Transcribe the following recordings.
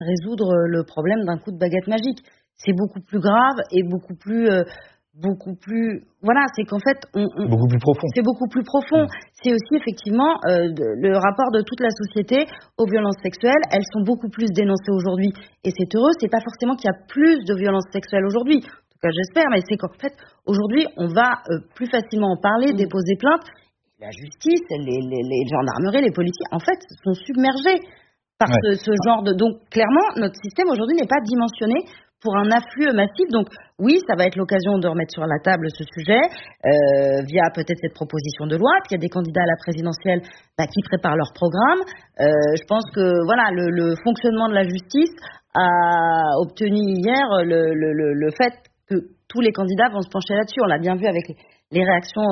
résoudre le problème d'un coup de baguette magique. C'est beaucoup plus grave et beaucoup plus, voilà, c'est qu'en fait, beaucoup plus profond. C'est beaucoup plus profond. C'est aussi effectivement le rapport de toute la société aux violences sexuelles. Elles sont beaucoup plus dénoncées aujourd'hui et c'est heureux. C'est pas forcément qu'il y a plus de violences sexuelles aujourd'hui. En tout cas, j'espère, mais c'est qu'en fait, aujourd'hui, on va plus facilement en parler, déposer plainte. La justice, les gendarmeries, les policiers, en fait, sont submergés par ce genre de... Donc, clairement, notre système aujourd'hui n'est pas dimensionné pour un afflux massif. Donc, oui, ça va être l'occasion de remettre sur la table ce sujet via peut-être cette proposition de loi. Puis, il y a des candidats à la présidentielle qui préparent leur programme. Je pense que, voilà, le fonctionnement de la justice a obtenu hier le fait que tous les candidats vont se pencher là-dessus. On l'a bien vu avec les réactions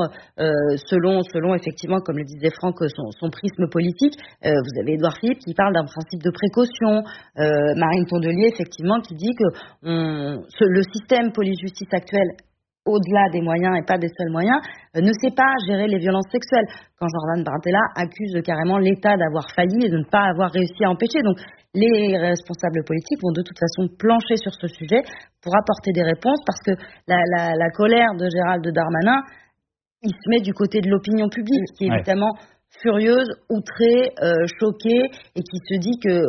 selon effectivement, comme le disait Franck, son prisme politique. Vous avez Édouard Philippe qui parle d'un principe de précaution, Marine Tondelier effectivement qui dit que le système police-justice actuel, au-delà des moyens et pas des seuls moyens, ne sait pas gérer les violences sexuelles. Quand Jordan Bardella accuse carrément l'État d'avoir failli et de ne pas avoir réussi à empêcher. Donc les responsables politiques vont de toute façon plancher sur ce sujet pour apporter des réponses parce que la colère de Gérald Darmanin, il se met du côté de l'opinion publique qui est évidemment furieuse, outrée, choquée et qui se dit que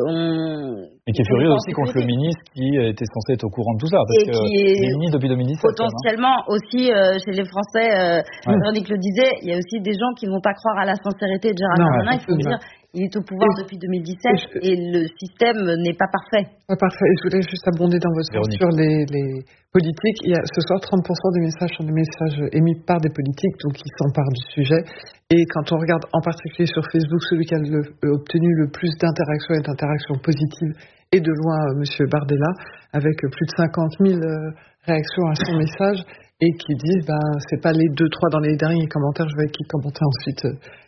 et qui est furieux aussi contre le ministre qui était censé être au courant de tout ça parce que il est ministre depuis 2017 potentiellement aussi chez les Français, Véronique le disait, il y a aussi des gens qui ne vont pas croire à la sincérité de Gérald Darmanin. Il faut dire, il est au pouvoir depuis 2017 et le système n'est pas parfait. Pas parfait. Et je voulais juste abonder dans votre sens sur les politiques. Il y a ce soir 30% des messages sont des messages émis par des politiques, donc ils s'emparent du sujet. Et quand on regarde en particulier sur Facebook, celui qui a obtenu le plus d'interactions et d'interactions positives est de loin Monsieur Bardella, avec plus de 50 000 réactions à son message et qui disent c'est pas les 2-3 dans les derniers commentaires, je vais qui commentait ensuite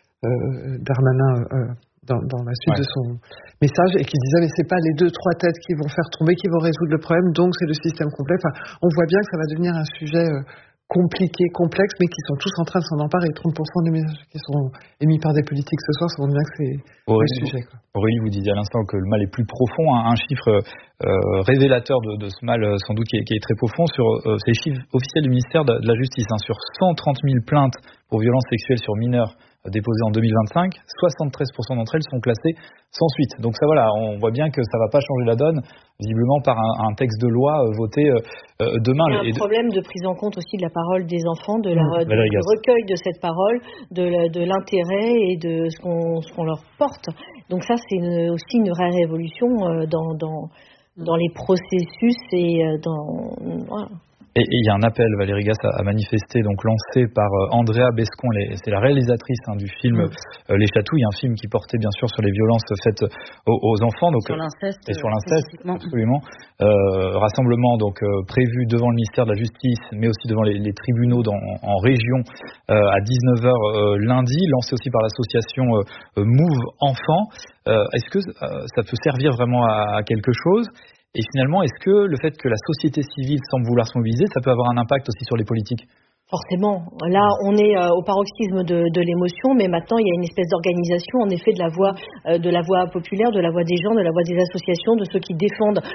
Darmanin dans la suite de son message et qui disait mais c'est pas les 2-3 têtes qui vont faire tomber, qui vont résoudre le problème, donc c'est le système complet. Enfin, on voit bien que ça va devenir un sujet compliqué, complexe, mais qui sont tous en train de s'en emparer. Et 30% des messages qui sont émis par des politiques ce soir, ça montre bien que c'est le sujet. Aurélie, vous disiez à l'instant que le mal est plus profond. Un chiffre révélateur de ce mal, sans doute, qui est très profond, sur ces chiffres officiels du ministère de la Justice. Sur 130 000 plaintes pour violences sexuelles sur mineurs déposées en 2025, 73% d'entre elles sont classées sans suite. Donc ça, voilà, on voit bien que ça ne va pas changer la donne, visiblement par un texte de loi voté demain. Il y a un problème de prise en compte aussi de la parole des enfants, du recueil de cette parole, de l'intérêt et de ce qu'on leur porte. Donc ça, c'est aussi une vraie révolution dans les processus et voilà. Et il y a un appel, Valérie Gasse a manifesté, donc lancé par Andrea Bescon, c'est la réalisatrice du film Les Chatouilles, un film qui portait bien sûr sur les violences faites aux enfants, donc sur l'inceste, et sur l'inceste, absolument. Rassemblement donc prévu devant le ministère de la Justice, mais aussi devant les tribunaux en région à 19h lundi, lancé aussi par l'association Move Enfants. Est-ce que ça peut servir vraiment à quelque chose ? Et finalement, est-ce que le fait que la société civile semble vouloir se mobiliser, ça peut avoir un impact aussi sur les politiques ? Forcément. Là, on est au paroxysme de l'émotion, mais maintenant, il y a une espèce d'organisation, en effet, de la voix populaire, de la voix des gens, de la voix des associations, de ceux qui défendent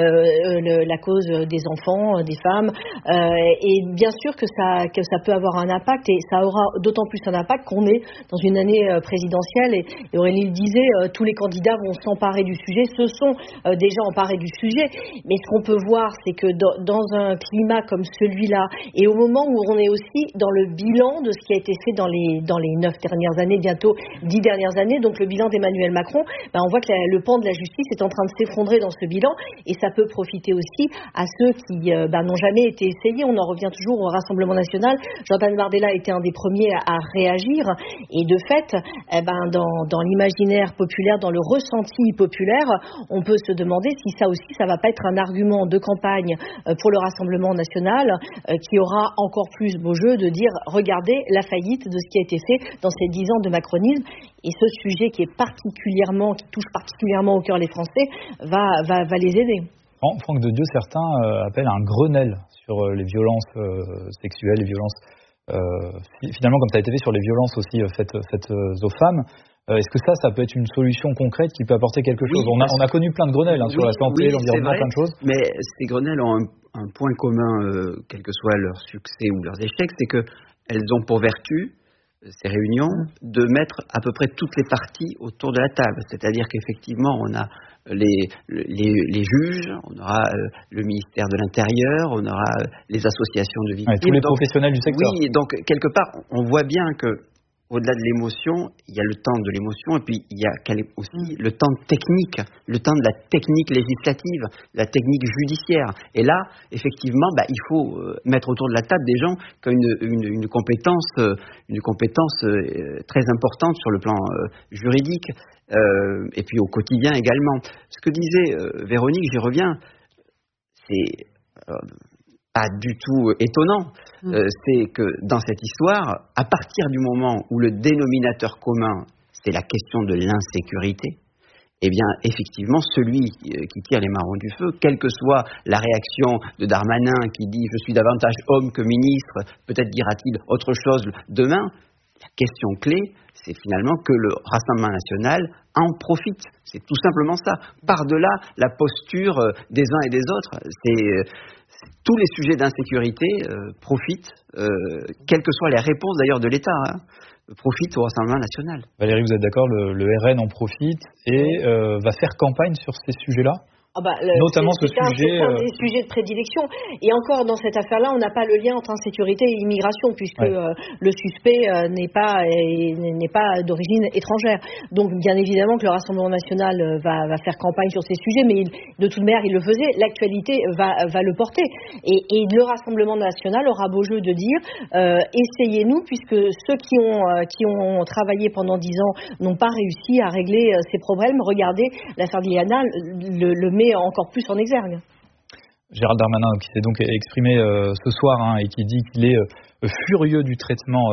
la cause des enfants, des femmes. Et bien sûr que ça peut avoir un impact, et ça aura d'autant plus un impact qu'on est dans une année présidentielle. Et Aurélie le disait, tous les candidats vont s'emparer du sujet, se sont déjà emparés du sujet. Mais ce qu'on peut voir, c'est que dans un climat comme celui-là, et au moment où on est aussi dans le bilan de ce qui a été fait dans les 9 dernières années, bientôt 10 dernières années, donc le bilan d'Emmanuel Macron, on voit que le pan de la justice est en train de s'effondrer dans ce bilan, et ça peut profiter aussi à ceux qui n'ont jamais été essayés. On en revient toujours au Rassemblement national. Jordan Bardella était un des premiers à réagir, et de fait, dans l'imaginaire populaire, dans le ressenti populaire, on peut se demander si ça aussi, ça va pas être un argument de campagne pour le Rassemblement national qui aura encore plus beau jeu de dire regardez la faillite de ce qui a été fait dans ces 10 ans de macronisme, et ce sujet qui touche particulièrement au cœur les Français va les aider. Franck de Dieu, certains appellent un Grenelle sur les violences sexuelles, les violences finalement comme ça a été fait sur les violences aussi faites aux femmes. Est-ce que ça peut être une solution concrète qui peut apporter quelque chose? On a connu plein de Grenelles sur la santé, l'environnement, plein de choses. Mais ces Grenelles ont un point commun, quel que soit leur succès ou leurs échecs, c'est qu'elles ont pour vertu, ces réunions, de mettre à peu près toutes les parties autour de la table. C'est-à-dire qu'effectivement, on a les juges, on aura le ministère de l'Intérieur, on aura les associations de victimes. Tous les professionnels du secteur. Oui, donc quelque part, on voit bien que au-delà de l'émotion, il y a le temps de l'émotion et puis il y a aussi le temps technique, le temps de la technique législative, la technique judiciaire. Et là, effectivement, il faut mettre autour de la table des gens qui ont une compétence très importante sur le plan juridique et puis au quotidien également. Ce que disait Véronique, j'y reviens, c'est pas du tout étonnant, c'est que dans cette histoire, à partir du moment où le dénominateur commun, c'est la question de l'insécurité, eh bien, effectivement, celui qui tire les marrons du feu, quelle que soit la réaction de Darmanin qui dit « je suis davantage homme que ministre », peut-être dira-t-il autre chose demain, la question clé, c'est finalement que le Rassemblement national en profite. C'est tout simplement ça. Par-delà la posture des uns et des autres, tous les sujets d'insécurité profitent, quelles que soient les réponses d'ailleurs de l'État, profitent au Rassemblement national. Valérie, vous êtes d'accord, le RN en profite et va faire campagne sur ces sujets-là? Notamment ce sujet. C'est un des sujets de prédilection. Et encore, dans cette affaire-là, on n'a pas le lien entre insécurité et immigration, puisque le suspect n'est pas d'origine étrangère. Donc, bien évidemment que le Rassemblement national va faire campagne sur ces sujets, mais de toute manière, il le faisait. L'actualité va le porter. Et le Rassemblement national aura beau jeu de dire essayez-nous, puisque ceux qui ont travaillé pendant 10 ans n'ont pas réussi à régler ces problèmes. Regardez, l'affaire d'Iliana le met encore plus en exergue. Gérald Darmanin, qui s'est donc exprimé ce soir et qui dit qu'il est furieux du traitement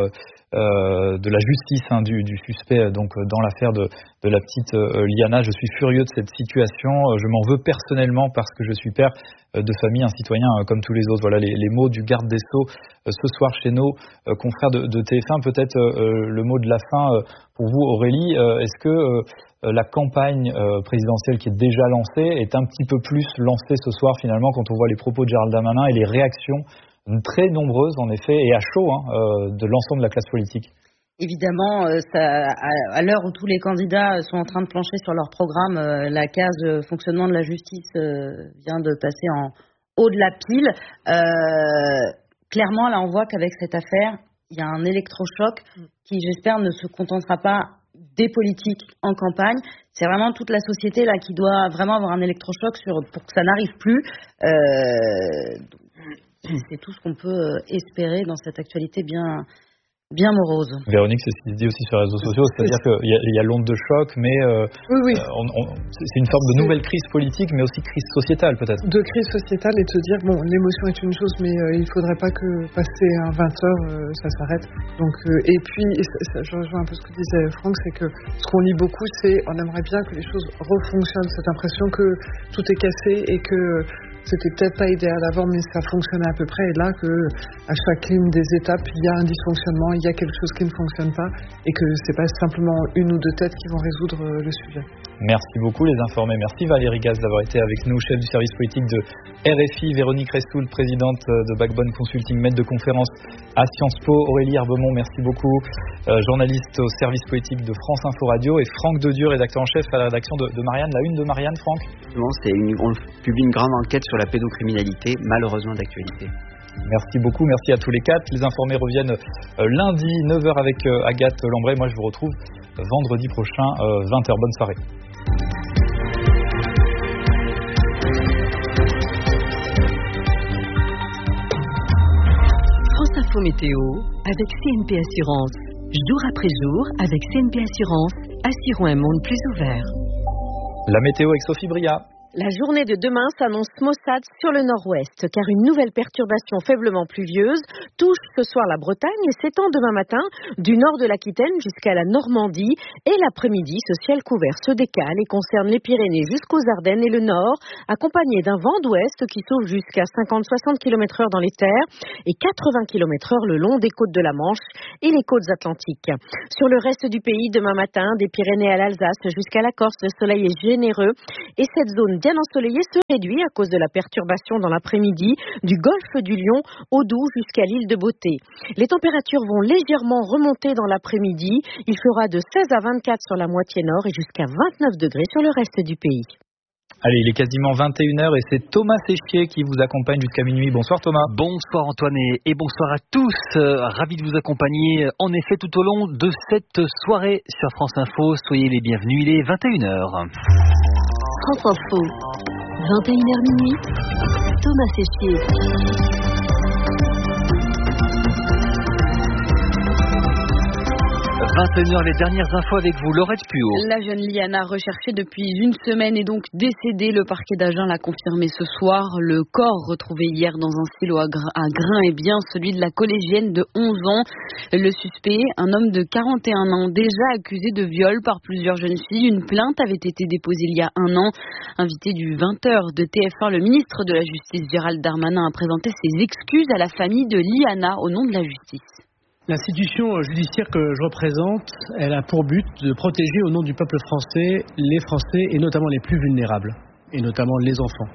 de la justice du suspect donc dans l'affaire de la petite Liana. Je suis furieux de cette situation, je m'en veux personnellement parce que je suis père de famille, un citoyen comme tous les autres. Voilà les mots du garde des Sceaux ce soir chez nos confrères de TF1. Peut-être le mot de la fin pour vous, Aurélie. Est-ce que la campagne présidentielle qui est déjà lancée est un petit peu plus lancée ce soir finalement quand on voit les propos de Gérald Darmanin et les réactions très nombreuses en effet et à chaud de l'ensemble de la classe politique? Évidemment, à l'heure où tous les candidats sont en train de plancher sur leur programme, la case fonctionnement de la justice vient de passer en haut de la pile. Clairement, là, on voit qu'avec cette affaire, il y a un électrochoc qui, j'espère, ne se contentera pas des politiques en campagne. C'est vraiment toute la société là qui doit vraiment avoir un électrochoc pour que ça n'arrive plus. C'est tout ce qu'on peut espérer dans cette actualité bien morose. Véronique, c'est ce qui se dit aussi sur les réseaux sociaux, c'est-à-dire qu'il y a l'onde de choc, mais c'est une forme de nouvelle crise politique, mais aussi crise sociétale peut-être. De crise sociétale et de se dire, l'émotion est une chose, mais il ne faudrait pas que passer à 20h, ça s'arrête. Donc, et puis, je rejoins un peu ce que disait Franck, c'est que ce qu'on lit beaucoup, c'est on aimerait bien que les choses refonctionnent, cette impression que tout est cassé et que c'était peut-être pas idéal avant, mais ça fonctionnait à peu près. Et là, à chacune des étapes, il y a un dysfonctionnement, il y a quelque chose qui ne fonctionne pas, et que c'est pas simplement une ou deux têtes qui vont résoudre le sujet. Merci beaucoup les informés. Merci Valérie Gaz d'avoir été avec nous, chef du service politique de RFI, Véronique Ressoul, présidente de Backbone Consulting, maître de conférence à Sciences Po, Aurélie Herbemont, merci beaucoup, journaliste au service politique de France Info Radio, et Franck Dedieu, rédacteur en chef à la rédaction de Marianne. La une de Marianne, Franck? On publie une grande enquête sur la pédocriminalité, malheureusement d'actualité. Merci beaucoup, merci à tous les quatre. Les informés reviennent lundi 9h avec Agathe Lambray. Moi je vous retrouve vendredi prochain 20h. Bonne soirée. France Info Météo avec CNP Assurance. Jour après jour, avec CNP Assurance, assurons un monde plus ouvert. La météo avec Sophie Bria. La journée de demain s'annonce maussade sur le nord-ouest, car une nouvelle perturbation faiblement pluvieuse touche ce soir la Bretagne et s'étend demain matin du nord de l'Aquitaine jusqu'à la Normandie. Et l'après-midi, ce ciel couvert se décale et concerne les Pyrénées jusqu'aux Ardennes et le nord, accompagné d'un vent d'ouest qui souffle jusqu'à 50-60 km/h dans les terres et 80 km/h le long des côtes de la Manche et les côtes atlantiques. Sur le reste du pays, demain matin, des Pyrénées à l'Alsace jusqu'à la Corse, le soleil est généreux et cette zone bien ensoleillée se réduit à cause de la perturbation dans l'après-midi du golfe du Lion au Doubs jusqu'à l'île de Beauté. Les températures vont légèrement remonter dans l'après-midi. Il fera de 16 à 24 sur la moitié nord et jusqu'à 29 degrés sur le reste du pays. Allez, il est quasiment 21h et c'est Thomas Séchier qui vous accompagne jusqu'à minuit. Bonsoir Thomas. Bonsoir Antoine et bonsoir à tous. Ravi de vous accompagner en effet tout au long de cette soirée sur France Info. Soyez les bienvenus, il est 21h. France Info, 21h minuit, Thomas Séchier. 21h, les dernières infos avec vous, Laurette Puot. La jeune Liana, recherchée depuis une semaine, est donc décédée. Le parquet d'Agen l'a confirmé ce soir. Le corps retrouvé hier dans un silo à grains est bien celui de la collégienne de 11 ans. Le suspect, un homme de 41 ans, déjà accusé de viol par plusieurs jeunes filles. Une plainte avait été déposée il y a un an. Invité du 20h de TF1, le ministre de la Justice, Gérald Darmanin, a présenté ses excuses à la famille de Liana au nom de la justice. L'institution judiciaire que je représente, elle a pour but de protéger au nom du peuple français les Français et notamment les plus vulnérables, et notamment les enfants.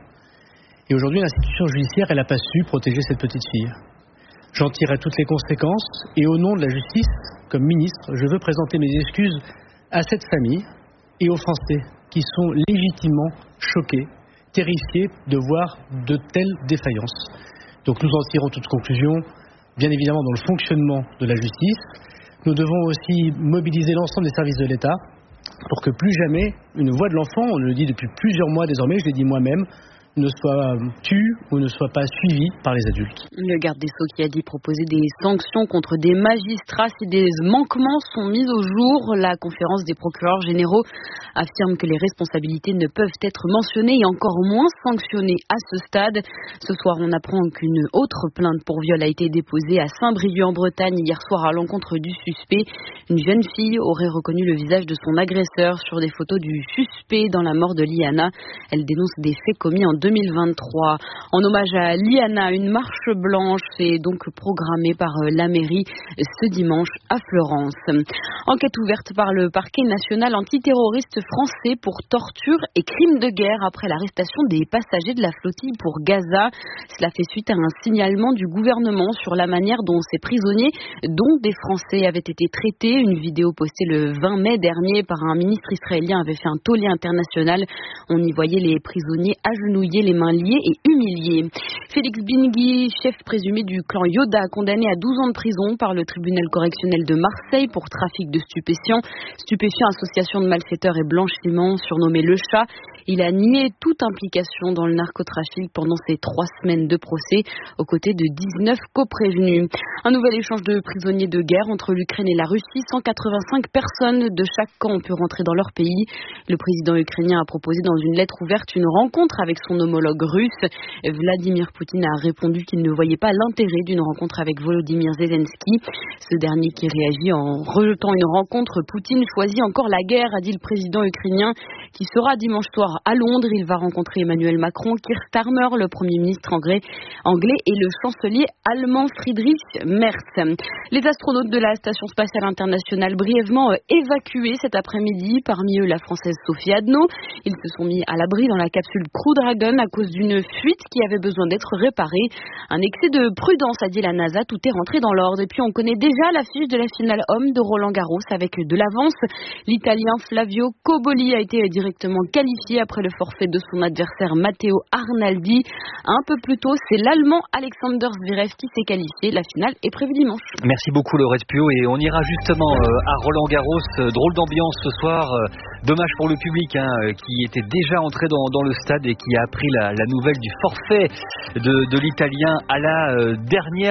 Et aujourd'hui, l'institution judiciaire, elle n'a pas su protéger cette petite fille. J'en tirerai toutes les conséquences et au nom de la justice, comme ministre, je veux présenter mes excuses à cette famille et aux Français qui sont légitimement choqués, terrifiés de voir de telles défaillances. Donc nous en tirons toutes conclusions. Bien évidemment dans le fonctionnement de la justice. Nous devons aussi mobiliser l'ensemble des services de l'État pour que plus jamais une voix de l'enfant, on le dit depuis plusieurs mois désormais, je l'ai dit moi-même, ne soit tue ou ne soit pas suivie par les adultes. Le garde des Sceaux qui a dit proposer des sanctions contre des magistrats si des manquements sont mis au jour. La conférence des procureurs généraux affirme que les responsabilités ne peuvent être mentionnées et encore moins sanctionnées à ce stade. Ce soir, on apprend qu'une autre plainte pour viol a été déposée à Saint-Brieuc en Bretagne hier soir à l'encontre du suspect. Une jeune fille aurait reconnu le visage de son agresseur sur des photos du suspect dans la mort de Liana. Elle dénonce des faits commis en 2023. En hommage à Liana, une marche blanche est donc programmée par la mairie ce dimanche à Fleurance. Enquête ouverte par le parquet national antiterroriste français pour torture et crimes de guerre après l'arrestation des passagers de la flottille pour Gaza. Cela fait suite à un signalement du gouvernement sur la manière dont ces prisonniers, dont des Français, avaient été traités. Une vidéo postée le 20 mai dernier par un ministre israélien avait fait un tollé international. On y voyait les prisonniers agenouillés, les mains liées et humiliés. Félix Bingui, chef présumé du clan Yoda, condamné à 12 ans de prison par le tribunal correctionnel de Marseille pour trafic de stupéfiants, association de malfaiteurs et blanchiment, surnommé Le Chat. Il a nié toute implication dans le narcotrafic pendant ces 3 semaines de procès, aux côtés de 19 coprévenus. Un nouvel échange de prisonniers de guerre entre l'Ukraine et la Russie. 185 personnes de chaque camp ont pu rentrer dans leur pays. Le président ukrainien a proposé dans une lettre ouverte une rencontre avec son homologue russe. Vladimir Poutine a répondu qu'il ne voyait pas l'intérêt d'une rencontre avec Volodymyr Zelensky. Ce dernier qui réagit en rejetant une rencontre. Poutine choisit encore la guerre, a dit le président ukrainien, qui sera dimanche soir à Londres. Il va rencontrer Emmanuel Macron, Keir Starmer, le Premier ministre anglais et le chancelier allemand Friedrich Merz. Les astronautes de la Station spatiale internationale brièvement évacués cet après-midi, parmi eux la Française Sophie Adno. Ils se sont mis à l'abri dans la capsule Crew Dragon à cause d'une fuite qui avait besoin d'être réparée. Un excès de prudence, a dit la NASA, tout est rentré dans l'ordre. Et puis on connaît déjà l'affiche de la finale homme de Roland Garros avec de l'avance. L'Italien Flavio Cobolli a été directement qualifié après le forfait de son adversaire Matteo Arnaldi. Un peu plus tôt, c'est l'Allemand Alexander Zverev qui s'est qualifié. La finale est prévue dimanche. Merci beaucoup Laurette Puot et on ira justement à Roland Garros. Drôle d'ambiance ce soir. Dommage pour le public qui était déjà entré dans le stade et qui a appris la nouvelle du forfait de l'Italien à la dernière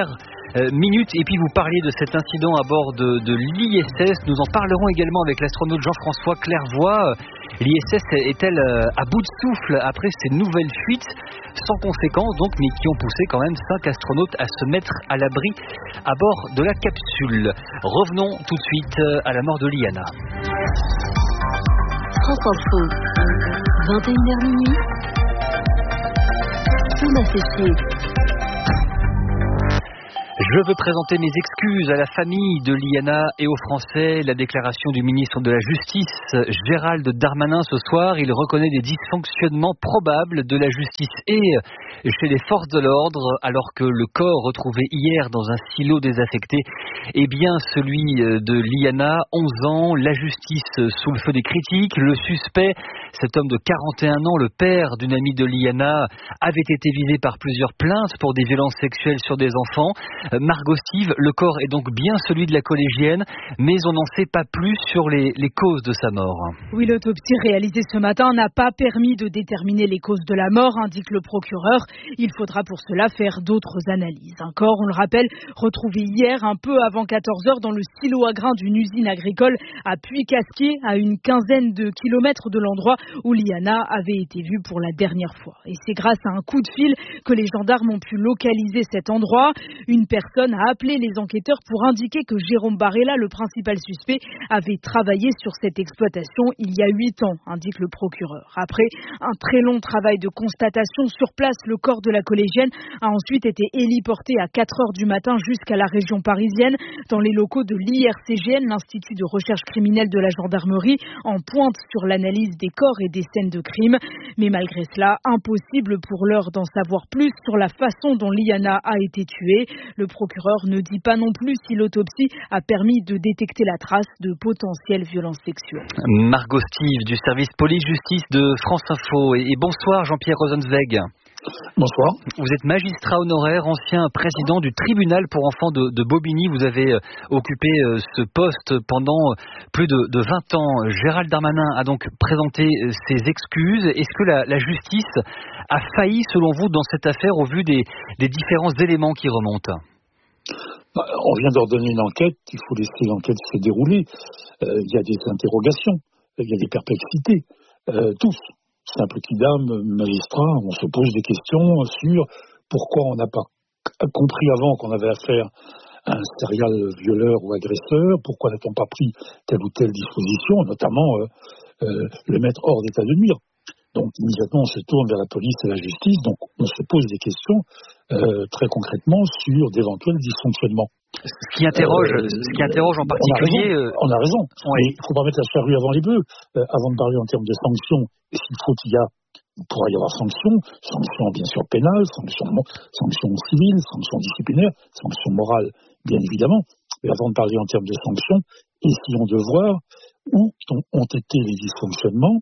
minutes. Et puis vous parliez de cet incident à bord de l'ISS. Nous en parlerons également avec l'astronaute Jean-François Clairvoy. L'ISS est-elle à bout de souffle après ces nouvelles fuites sans conséquence donc, mais qui ont poussé quand même 5 astronautes à se mettre à l'abri à bord de la capsule. Revenons tout de suite à la mort de Liana. France Info, 21h minuit. Thomas Fessier. Je veux présenter mes excuses à la famille de Liana et aux Français. La déclaration du ministre de la Justice, Gérald Darmanin, ce soir, il reconnaît des dysfonctionnements probables de la justice et chez les forces de l'ordre, alors que le corps retrouvé hier dans un silo désaffecté est bien celui de Liana, 11 ans, la justice sous le feu des critiques. Le suspect, cet homme de 41 ans, le père d'une amie de Liana, avait été visé par plusieurs plaintes pour des violences sexuelles sur des enfants. Margot Steve, le corps est donc bien celui de la collégienne, mais on n'en sait pas plus sur les causes de sa mort. Oui, l'autopsie réalisée ce matin n'a pas permis de déterminer les causes de la mort, indique le procureur. Il faudra pour cela faire d'autres analyses. Un corps, on le rappelle, retrouvé hier un peu avant 14h dans le silo à grains d'une usine agricole à Puy-Casquier, à une quinzaine de kilomètres de l'endroit où Liana avait été vue pour la dernière fois. Et c'est grâce à un coup de fil que les gendarmes ont pu localiser cet endroit. Une personne a appelé les enquêteurs pour indiquer que Jérôme Barella, le principal suspect, avait travaillé sur cette exploitation il y a 8 ans, indique le procureur. Après un très long travail de constatation sur place, le corps de la collégienne a ensuite été héliporté à 4h du matin jusqu'à la région parisienne, dans les locaux de l'IRCGN, l'Institut de recherche criminelle de la gendarmerie, en pointe sur l'analyse des corps et des scènes de crime. Mais malgré cela, impossible pour l'heure d'en savoir plus sur la façon dont Liana a été tuée. Le procureur ne dit pas non plus si l'autopsie a permis de détecter la trace de potentielles violences sexuelles. Margot Steve du service police-justice de France Info. Et bonsoir Jean-Pierre Rosenzweig. Bonsoir. Vous êtes magistrat honoraire, ancien président du tribunal pour enfants de Bobigny. Vous avez occupé ce poste pendant plus de 20 ans. Gérald Darmanin a donc présenté ses excuses. Est-ce que la justice a failli, selon vous, dans cette affaire au vu des différents éléments qui remontent ? On vient d'ordonner une enquête, il faut laisser l'enquête se dérouler. Il y a des interrogations, il y a des perplexités. Tous, simple quidam, magistrat, on se pose des questions sur pourquoi on n'a pas compris avant qu'on avait affaire à un serial violeur ou agresseur, pourquoi n'a-t-on pas pris telle ou telle disposition, notamment le mettre hors d'état de nuire. Donc immédiatement on se tourne vers la police et la justice, donc on se pose des questions très concrètement sur d'éventuels dysfonctionnements. Ce qui interroge en particulier... On a raison, Oui. mais il ne faut pas mettre la charrue avant les bœufs. Avant de parler en termes de sanctions, s'il faut il pourra y avoir sanctions bien sûr pénales, sanctions civiles, sanctions disciplinaires, sanctions morales bien évidemment, mais avant de parler en termes de sanctions, essayons de voir où ont été les dysfonctionnements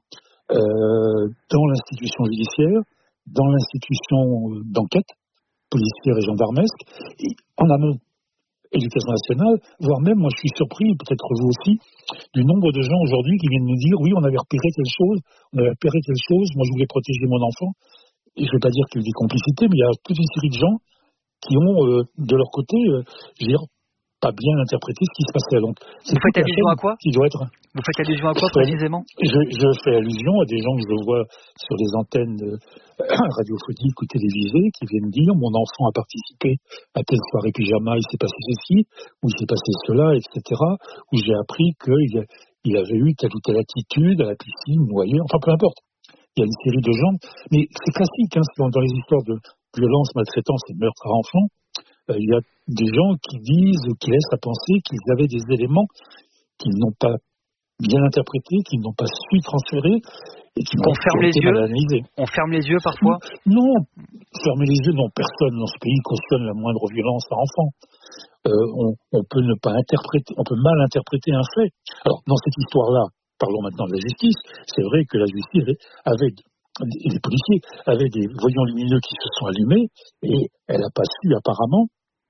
dans l'institution judiciaire, dans l'institution d'enquête policière et gendarmesque, et en amont, éducation nationale, voire même, moi je suis surpris, peut-être vous aussi, du nombre de gens aujourd'hui qui viennent nous dire oui, on avait repéré telle chose, moi je voulais protéger mon enfant, et je ne veux pas dire qu'il y a des complicités, mais il y a toute une série de gens qui ont, de leur côté, pas bien interprété ce qui se passait. Donc, vous faites allusion à quoi Vous faites allusion à quoi précisément? Je fais allusion à des gens que je vois sur les antennes radiophoniques ou télévisées qui viennent dire mon enfant a participé à telle soirée pyjama, il s'est passé ceci, ou il s'est passé cela, etc. Où j'ai appris qu'il avait eu telle ou telle attitude à la piscine ou ailleurs, enfin peu importe. Il y a une série de gens, mais c'est classique dans les histoires de violence, maltraitance et meurtre à enfants. Il y a des gens qui disent ou qui laissent à penser qu'ils avaient des éléments qu'ils n'ont pas bien interprétés, qu'ils n'ont pas su transférer et qui n'ont pas été mal analysés. On ferme les yeux parfois? Non, fermer les yeux, non. Personne dans ce pays cautionne la moindre violence à enfant. On peut ne pas interpréter, on peut mal interpréter un fait. Alors, dans cette histoire-là, parlons maintenant de la justice, c'est vrai que la justice les policiers avaient des voyants lumineux qui se sont allumés et elle n'a pas su apparemment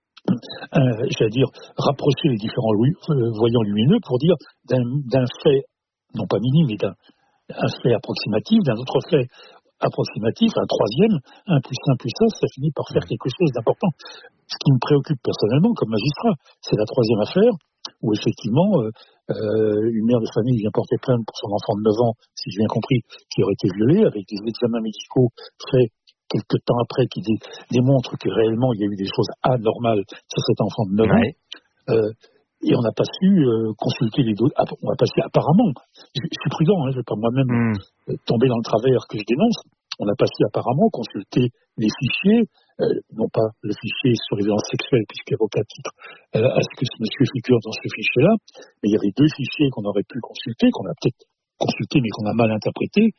rapprocher les différents voyants lumineux pour dire d'un fait, non pas minime, mais d'un fait approximatif, d'un autre fait approximatif, un troisième, 1 + 1 + 1, ça finit par faire quelque chose d'important. Ce qui me préoccupe personnellement comme magistrat, c'est la troisième affaire où effectivement une mère de famille vient porter plainte pour son enfant de 9 ans, si j'ai bien compris, qui aurait été violé, avec des examens médicaux faits quelques temps après qui démontrent que réellement il y a eu des choses anormales sur cet enfant de 9 ans. Et on n'a pas su consulter les dossiers. On n'a pas su, apparemment, je suis prudent, je ne vais pas moi-même tomber dans le travers que je dénonce, on n'a pas su apparemment consulter les fichiers, non pas le fichier sur les violences sexuelles, puisqu'il n'y a aucun titre à ce que ce monsieur figure dans ce fichier-là, mais il y avait 2 fichiers qu'on aurait pu consulter, qu'on a peut-être consulté mais qu'on a mal interprété,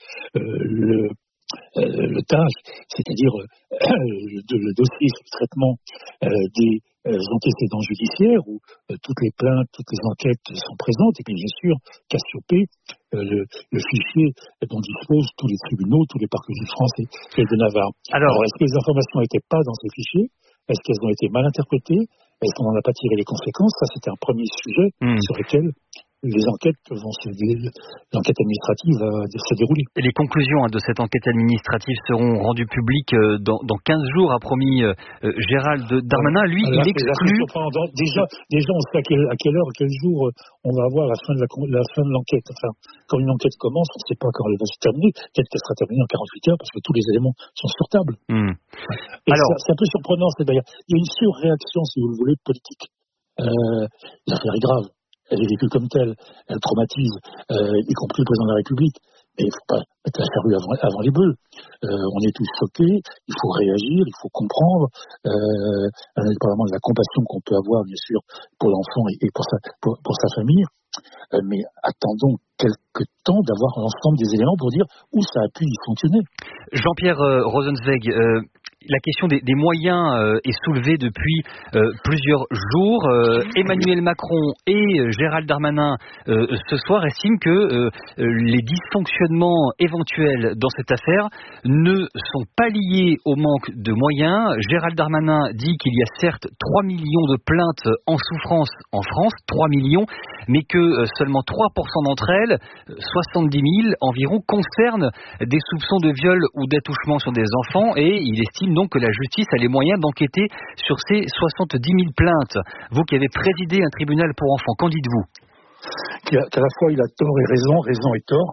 le TAJ, c'est-à-dire le dossier sur le traitement des antécédents judiciaires où toutes les plaintes, toutes les enquêtes sont présentes, et puis bien sûr Cassiopée, le fichier dont disposent tous les tribunaux, tous les parquets de France et de Navarre. Alors, est-ce que les informations n'étaient pas dans ces fichiers? Est-ce qu'elles ont été mal interprétées? Est-ce qu'on n'en a pas tiré les conséquences? Ça, c'était un premier sujet sur lequel les enquêtes l'enquête administrative va se dérouler. Et les conclusions de cette enquête administrative seront rendues publiques dans 15 jours, a promis Gérald Darmanin. Lui, il exclut... Déjà, on sait à quelle heure, quel jour on va avoir la fin de l'enquête. Enfin, quand une enquête commence, on ne sait pas quand elle va se terminer. Peut-être qu'elle sera terminée en 48 heures parce que tous les éléments sont sur table. Alors, c'est un peu surprenant. Il y a une surréaction, si vous le voulez, politique. L'affaire est grave. Elle est vécue comme telle, elle traumatise, y compris le président de la République. Mais il ne faut pas mettre la charrue avant les bœufs. On est tous choqués, il faut réagir, il faut comprendre, indépendamment de la compassion qu'on peut avoir, bien sûr, pour l'enfant et pour sa famille. Mais attendons quelques temps d'avoir l'ensemble des éléments pour dire où ça a pu y fonctionner. Jean-Pierre Rosenzweig, la question des moyens est soulevée depuis plusieurs jours. Emmanuel Macron et Gérald Darmanin ce soir estiment que les dysfonctionnements éventuels dans cette affaire ne sont pas liés au manque de moyens. Gérald Darmanin dit qu'il y a certes 3 millions de plaintes en souffrance en France, 3 millions, mais que seulement 3% d'entre elles, 70 000 environ, concernent des soupçons de viol ou d'attouchement sur des enfants, et il estime donc que la justice a les moyens d'enquêter sur ces 70 000 plaintes. Vous qui avez présidé un tribunal pour enfants, qu'en dites-vous? Qu'à la fois il a tort et raison et tort.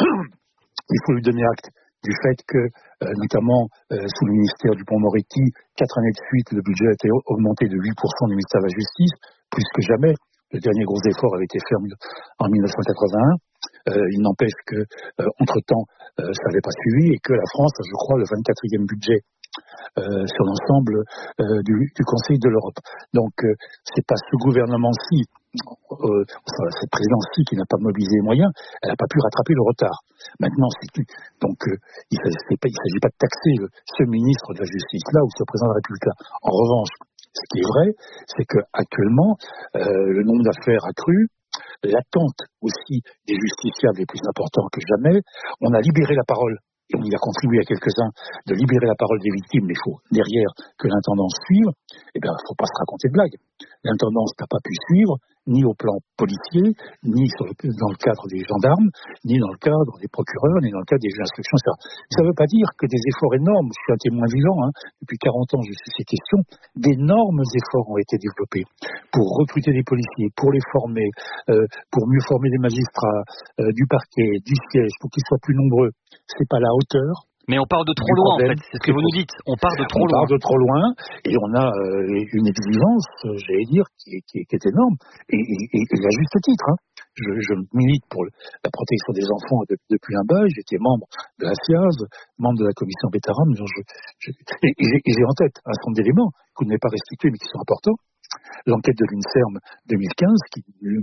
Il faut lui donner acte du fait que, notamment sous le ministère Dupond-Moretti, 4 années de suite, le budget a été augmenté de 8% du ministère de la Justice, plus que jamais. Le dernier gros effort avait été fait en 1981. Il n'empêche que, entre-temps, ça n'avait pas suivi et que la France a, je crois, le 24e budget sur l'ensemble du Conseil de l'Europe. Donc, c'est pas ce gouvernement-ci, cette présidence-ci qui n'a pas mobilisé les moyens, elle n'a pas pu rattraper le retard. Maintenant, donc, il ne s'agit pas de taxer ce ministre de la Justice là ou ce président de la République là. En revanche, ce qui est vrai, c'est qu'actuellement, le nombre d'affaires a cru, l'attente aussi des justiciables est plus importante que jamais. On a libéré la parole, et on y a contribué à quelques-uns, de libérer la parole des victimes, mais il faut derrière que l'intendance suive. Eh bien, il ne faut pas se raconter de blagues. L'intendance n'a pas pu suivre, ni au plan policier, ni dans le cadre des gendarmes, ni dans le cadre des procureurs, ni dans le cadre des juges d'instruction, etc. Ça ne veut pas dire que des efforts énormes, je suis un témoin vivant, depuis 40 ans je suis ces questions, d'énormes efforts ont été développés pour recruter des policiers, pour les former, pour mieux former les magistrats, du parquet, du siège, pour qu'ils soient plus nombreux. C'est pas la hauteur. Mais on part de trop loin, en fait, c'est ce que vous nous dites. On part de trop loin. On part de trop loin, et on a une exigence, j'allais dire, qui est énorme, et à juste titre. Je milite pour la protection des enfants depuis un bas. J'étais membre de la SIAZ, membre de la commission Bétarame, et j'ai en tête un certain nombre d'éléments que vous n'avez pas restitués, mais qui sont importants. L'enquête de l'INSERM 2015 qui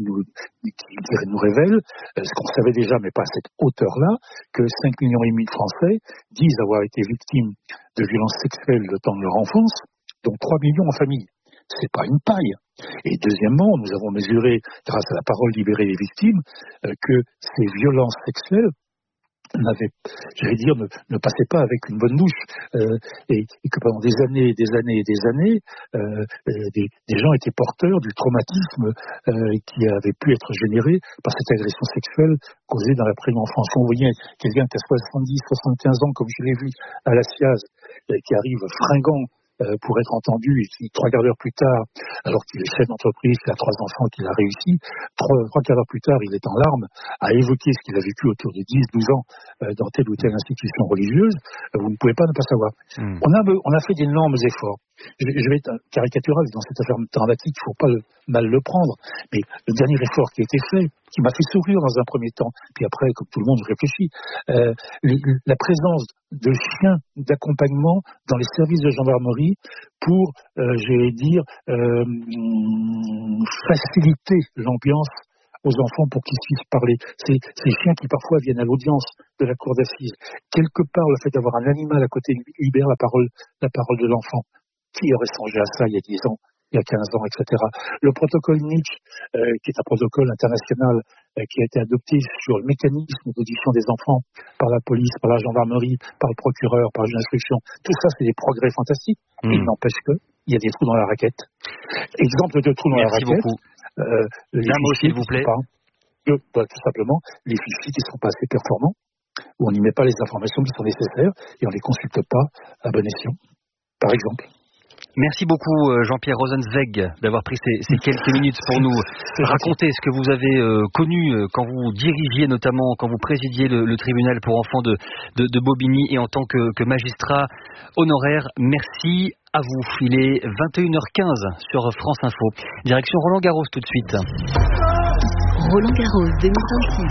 nous révèle ce qu'on savait déjà, mais pas à cette hauteur-là, que 5,5 millions de Français disent avoir été victimes de violences sexuelles le temps de leur enfance, dont 3 millions en famille. C'est pas une paille. Et deuxièmement, nous avons mesuré, grâce à la parole libérée des victimes, que ces violences sexuelles ne passaient pas avec une bonne douche, et que pendant des années et des années, des gens étaient porteurs du traumatisme qui avait pu être généré par cette agression sexuelle causée dans la pré-enfance. Quand vous voyez quelqu'un qui a 70, 75 ans, comme je l'ai vu à la SIAZ, qui arrive fringant pour être entendu, et 3 quarts d'heure plus tard, alors qu'il est chef d'entreprise, qu'il a 3 enfants, qu'il a réussi, 3 quarts d'heure plus tard, il est en larmes à évoquer ce qu'il a vécu autour de 10-12 ans dans telle ou telle institution religieuse, vous ne pouvez pas ne pas savoir. On a fait d'énormes efforts. Je vais être caricatural dans cette affaire dramatique, il ne faut pas mal le prendre, mais le dernier effort qui a été fait, qui m'a fait sourire dans un premier temps, puis après, comme tout le monde, je réfléchis, la présence de chiens d'accompagnement dans les services de gendarmerie pour, faciliter l'ambiance aux enfants pour qu'ils puissent parler. Ces chiens qui parfois viennent à l'audience de la cour d'assises. Quelque part, le fait d'avoir un animal à côté libère la parole de l'enfant. Qui aurait songé à ça il y a 10 ans, il y a 15 ans, etc. Le protocole Nietzsche, qui est un protocole international qui a été adopté sur le mécanisme d'audition des enfants par la police, par la gendarmerie, par le procureur, par la juge d'instruction, tout ça, c'est des progrès fantastiques. Il n'empêche qu'il y a des trous dans la raquette. Exemple de trous dans la raquette. Merci beaucoup. Un mot, s'il vous plaît. Tout simplement, les fichiers qui ne sont pas assez performants, où on n'y met pas les informations qui sont nécessaires et on ne les consulte pas à bon escient, par exemple. Merci beaucoup Jean-Pierre Rosenzweig d'avoir pris ces quelques minutes pour nous raconter ce que vous avez connu quand vous dirigiez, notamment quand vous présidiez le tribunal pour enfants de Bobigny et en tant que magistrat honoraire. Merci à vous. Il est 21h15 sur France Info. Direction Roland Garros tout de suite. Roland Garros 2026.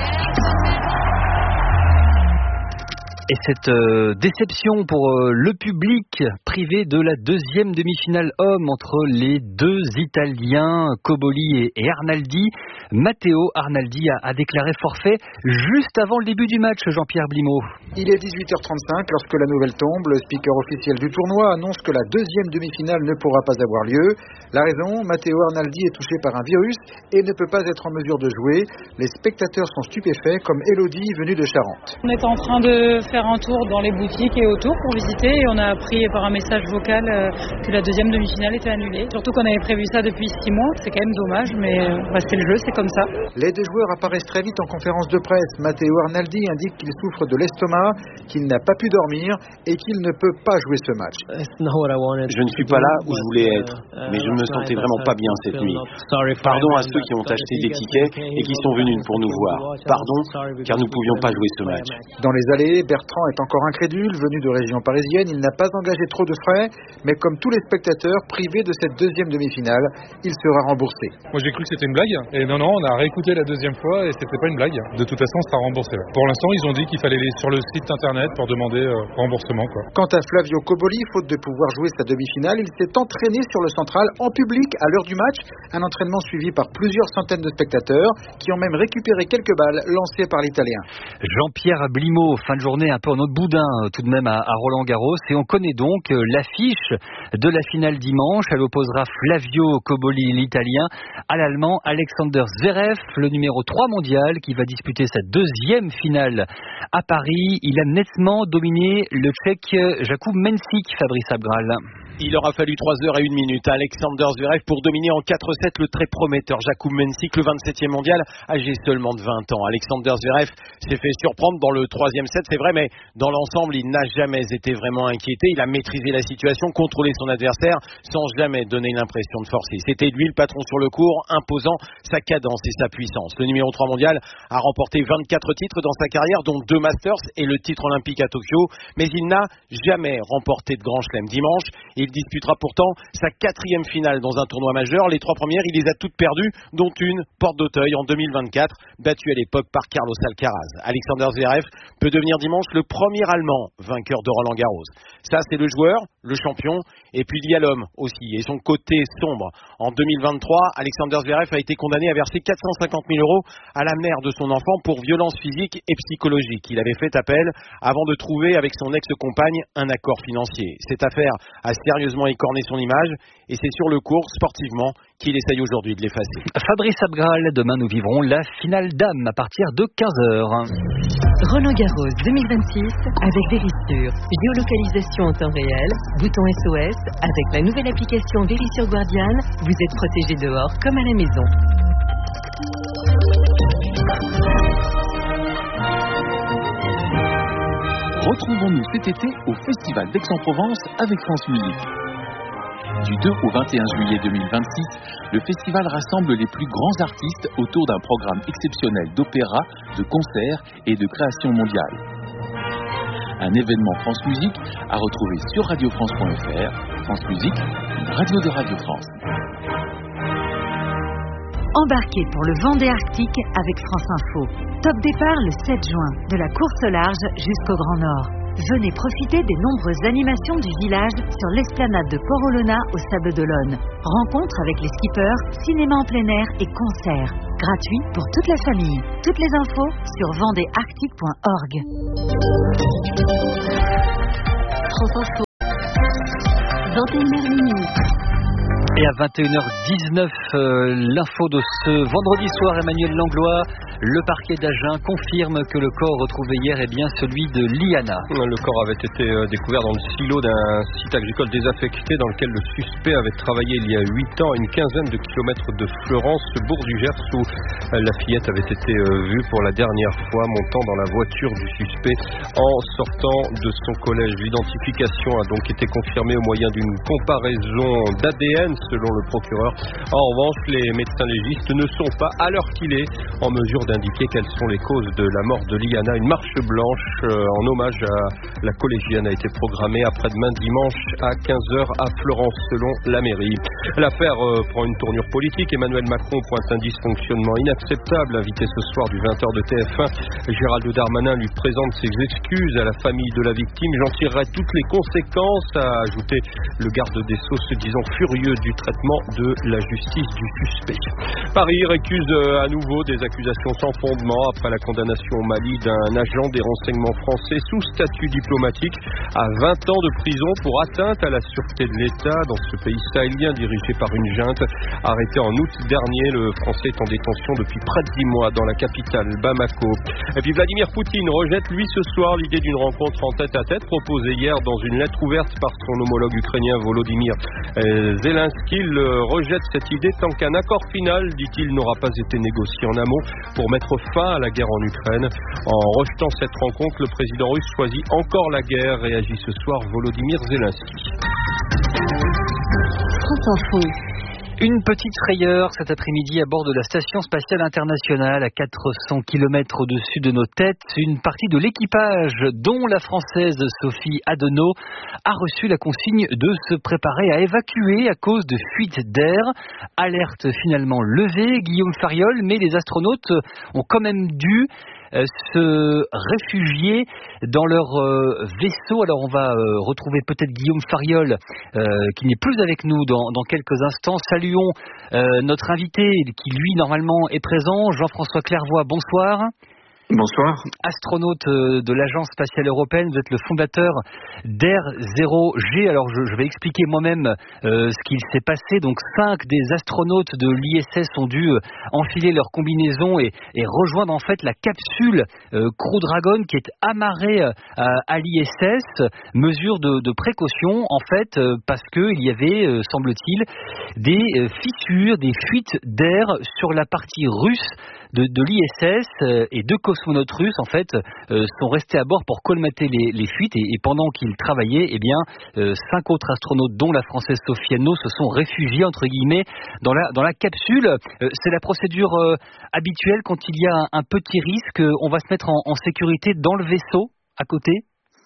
Et cette déception pour le public privé de la deuxième demi-finale homme entre les deux Italiens, Cobolli et Arnaldi. Matteo Arnaldi a déclaré forfait juste avant le début du match, Jean-Pierre Blimaud. Il est 18h35 lorsque la nouvelle tombe. Le speaker officiel du tournoi annonce que la deuxième demi-finale ne pourra pas avoir lieu. La raison, Matteo Arnaldi est touché par un virus et ne peut pas être en mesure de jouer. Les spectateurs sont stupéfaits, comme Elodie venue de Charente. On était en train de faire un tour dans les boutiques et autour pour visiter et on a appris par un message vocal que la deuxième demi-finale était annulée. Surtout qu'on avait prévu ça depuis 6 mois, c'est quand même dommage, mais c'est le jeu, c'est comme ça. Les deux joueurs apparaissent très vite en conférence de presse. Matteo Arnaldi indique qu'il souffre de l'estomac, qu'il n'a pas pu dormir et qu'il ne peut pas jouer ce match. Je ne suis pas là où je voulais être, mais je ne me sentais vraiment pas bien cette nuit. Pardon à ceux qui ont acheté des tickets et qui sont venus pour nous voir. Pardon, car nous ne pouvions pas jouer ce match. Dans les allées, Bertrand est encore incrédule, venu de région parisienne. Il n'a pas engagé trop de frais, mais comme tous les spectateurs, privé de cette deuxième demi-finale, il sera remboursé. Moi j'ai cru que c'était une blague, et non, on a réécouté la deuxième fois et c'était pas une blague. De toute façon, on sera remboursé. Pour l'instant, ils ont dit qu'il fallait aller sur le site internet pour demander remboursement. Quant à Flavio Cobolli, faute de pouvoir jouer sa demi-finale, il s'est entraîné sur le central en public à l'heure du match. Un entraînement suivi par plusieurs centaines de spectateurs qui ont même récupéré quelques balles lancées par l'Italien. Jean-Pierre Blimaud, fin de journée un peu en autre boudin tout de même à Roland-Garros, et on connaît donc l'affiche de la finale dimanche. Elle opposera Flavio Cobolli, l'Italien, à l'Allemand Alexander Zverev, le numéro 3 mondial, qui va disputer sa deuxième finale à Paris. Il a nettement dominé le Tchèque Jakub Mensik, Fabrice Abgral. Il aura fallu 3 heures et 1 minute à Alexander Zverev pour dominer en 4-7 le très prometteur Jakub Mensik, le 27e mondial, âgé seulement de 20 ans. Alexander Zverev s'est fait surprendre dans le 3e set, c'est vrai, mais dans l'ensemble, il n'a jamais été vraiment inquiété. Il a maîtrisé la situation, contrôlé son adversaire, sans jamais donner l'impression de forcer. C'était lui le patron sur le court, imposant sa cadence et sa puissance. Le numéro 3 mondial a remporté 24 titres dans sa carrière, dont 2 Masters et le titre olympique à Tokyo, mais il n'a jamais remporté de grand chelem. Dimanche, il disputera pourtant sa 4e finale dans un tournoi majeur. Les 3 premières, il les a toutes perdues, dont une, Porte d'Auteuil, en 2024, battue à l'époque par Carlos Alcaraz. Alexander Zverev peut devenir dimanche le premier Allemand vainqueur de Roland Garros. Ça, c'est le joueur, le champion, et puis il y a l'homme aussi, et son côté sombre. En 2023, Alexander Zverev a été condamné à verser 450 000 € à la mère de son enfant pour violence physique et psychologique. Il avait fait appel avant de trouver avec son ex-compagne un accord financier. Cette affaire a sérieusement écorné son image, et c'est sur le court, sportivement, qu'il essaye aujourd'hui de l'effacer. Fabrice Abgral, demain nous vivrons la finale dames à partir de 15h. Roland Garros 2026 avec Verisure. Géolocalisation en temps réel, bouton SOS. Avec la nouvelle application Verisure Guardian, vous êtes protégé dehors comme à la maison. Retrouvons-nous cet été au Festival d'Aix-en-Provence avec France Musique. Du 2 au 21 juillet 2026, le festival rassemble les plus grands artistes autour d'un programme exceptionnel d'opéra, de concerts et de création mondiale. Un événement France Musique à retrouver sur radiofrance.fr. France Musique, une radio de Radio France. Embarquez pour le Vendée Arctique avec France Info. Top départ le 7 juin, de la course au large jusqu'au Grand Nord. Venez profiter des nombreuses animations du village sur l'esplanade de Port-Olona au Sable d'Olonne. Rencontres avec les skippers, cinéma en plein air et concerts. Gratuit pour toute la famille. Toutes les infos sur vendéearctique.org. France Info. 21h. Et à 21h19, l'info de ce vendredi soir, Emmanuel Langlois. Le parquet d'Agen confirme que le corps retrouvé hier est bien celui de Liana. Le corps avait été découvert dans le silo d'un site agricole désaffecté dans lequel le suspect avait travaillé il y a 8 ans à une quinzaine de kilomètres de Fleurance, bourg du Gers, où la fillette avait été vue pour la dernière fois montant dans la voiture du suspect en sortant de son collège. L'identification a donc été confirmée au moyen d'une comparaison d'ADN selon le procureur. En revanche, les médecins légistes ne sont pas, à l'heure qu'il est, en mesure d'indiquer quelles sont les causes de la mort de Liana. Une marche blanche en hommage à la collégienne a été programmée après-demain dimanche à 15h à Florence selon la mairie. L'affaire prend une tournure politique. Emmanuel Macron pointe un dysfonctionnement inacceptable. Invité ce soir du 20h de TF1, Gérald Darmanin lui présente ses excuses à la famille de la victime. J'en tirerai toutes les conséquences, a ajouté le garde des Sceaux, se disant furieux du traitement de la justice du suspect. Paris récuse à nouveau des accusations sans fondement après la condamnation au Mali d'un agent des renseignements français sous statut diplomatique à 20 ans de prison pour atteinte à la sûreté de l'État dans ce pays sahélien dirigé par une junte. Arrêté en août dernier, le Français est en détention depuis près de 10 mois dans la capitale Bamako. Et puis Vladimir Poutine rejette lui ce soir l'idée d'une rencontre en tête-à-tête proposée hier dans une lettre ouverte par son homologue ukrainien Volodymyr Zelensky. Il rejette cette idée tant qu'un accord final, dit-il, n'aura pas été négocié en amont pour mettre fin à la guerre en Ukraine. En rejetant cette rencontre, le président russe choisit encore la guerre, réagit ce soir Volodymyr Zelensky. France Info. Une petite frayeur cet après-midi à bord de la Station Spatiale Internationale à 400 km au-dessus de nos têtes. Une partie de l'équipage, dont la Française Sophie Adenau, a reçu la consigne de se préparer à évacuer à cause de fuite d'air. Alerte finalement levée, Guillaume Fariol, mais les astronautes ont quand même dû se réfugier dans leur vaisseau. Alors on va retrouver peut-être Guillaume Fariol qui n'est plus avec nous dans quelques instants. Saluons notre invité qui lui normalement est présent, Jean-François Clairvoy, bonsoir. Bonsoir. Astronaute de l'Agence spatiale européenne, vous êtes le fondateur d'Air 0G. Alors je vais expliquer moi-même ce qu'il s'est passé. Donc 5 des astronautes de l'ISS ont dû enfiler leur combinaison et rejoindre en fait la capsule Crew Dragon qui est amarrée à l'ISS. Mesure de précaution en fait parce qu'il y avait, semble-t-il, des fissures, des fuites d'air sur la partie russe de l'ISS et 2 cosmonautes russes en fait sont restés à bord pour colmater les fuites et pendant qu'ils travaillaient, eh bien 5 autres astronautes dont la Française Sophie Adenau se sont réfugiés entre guillemets dans la capsule. C'est la procédure habituelle quand il y a un petit risque, on va se mettre en sécurité dans le vaisseau à côté.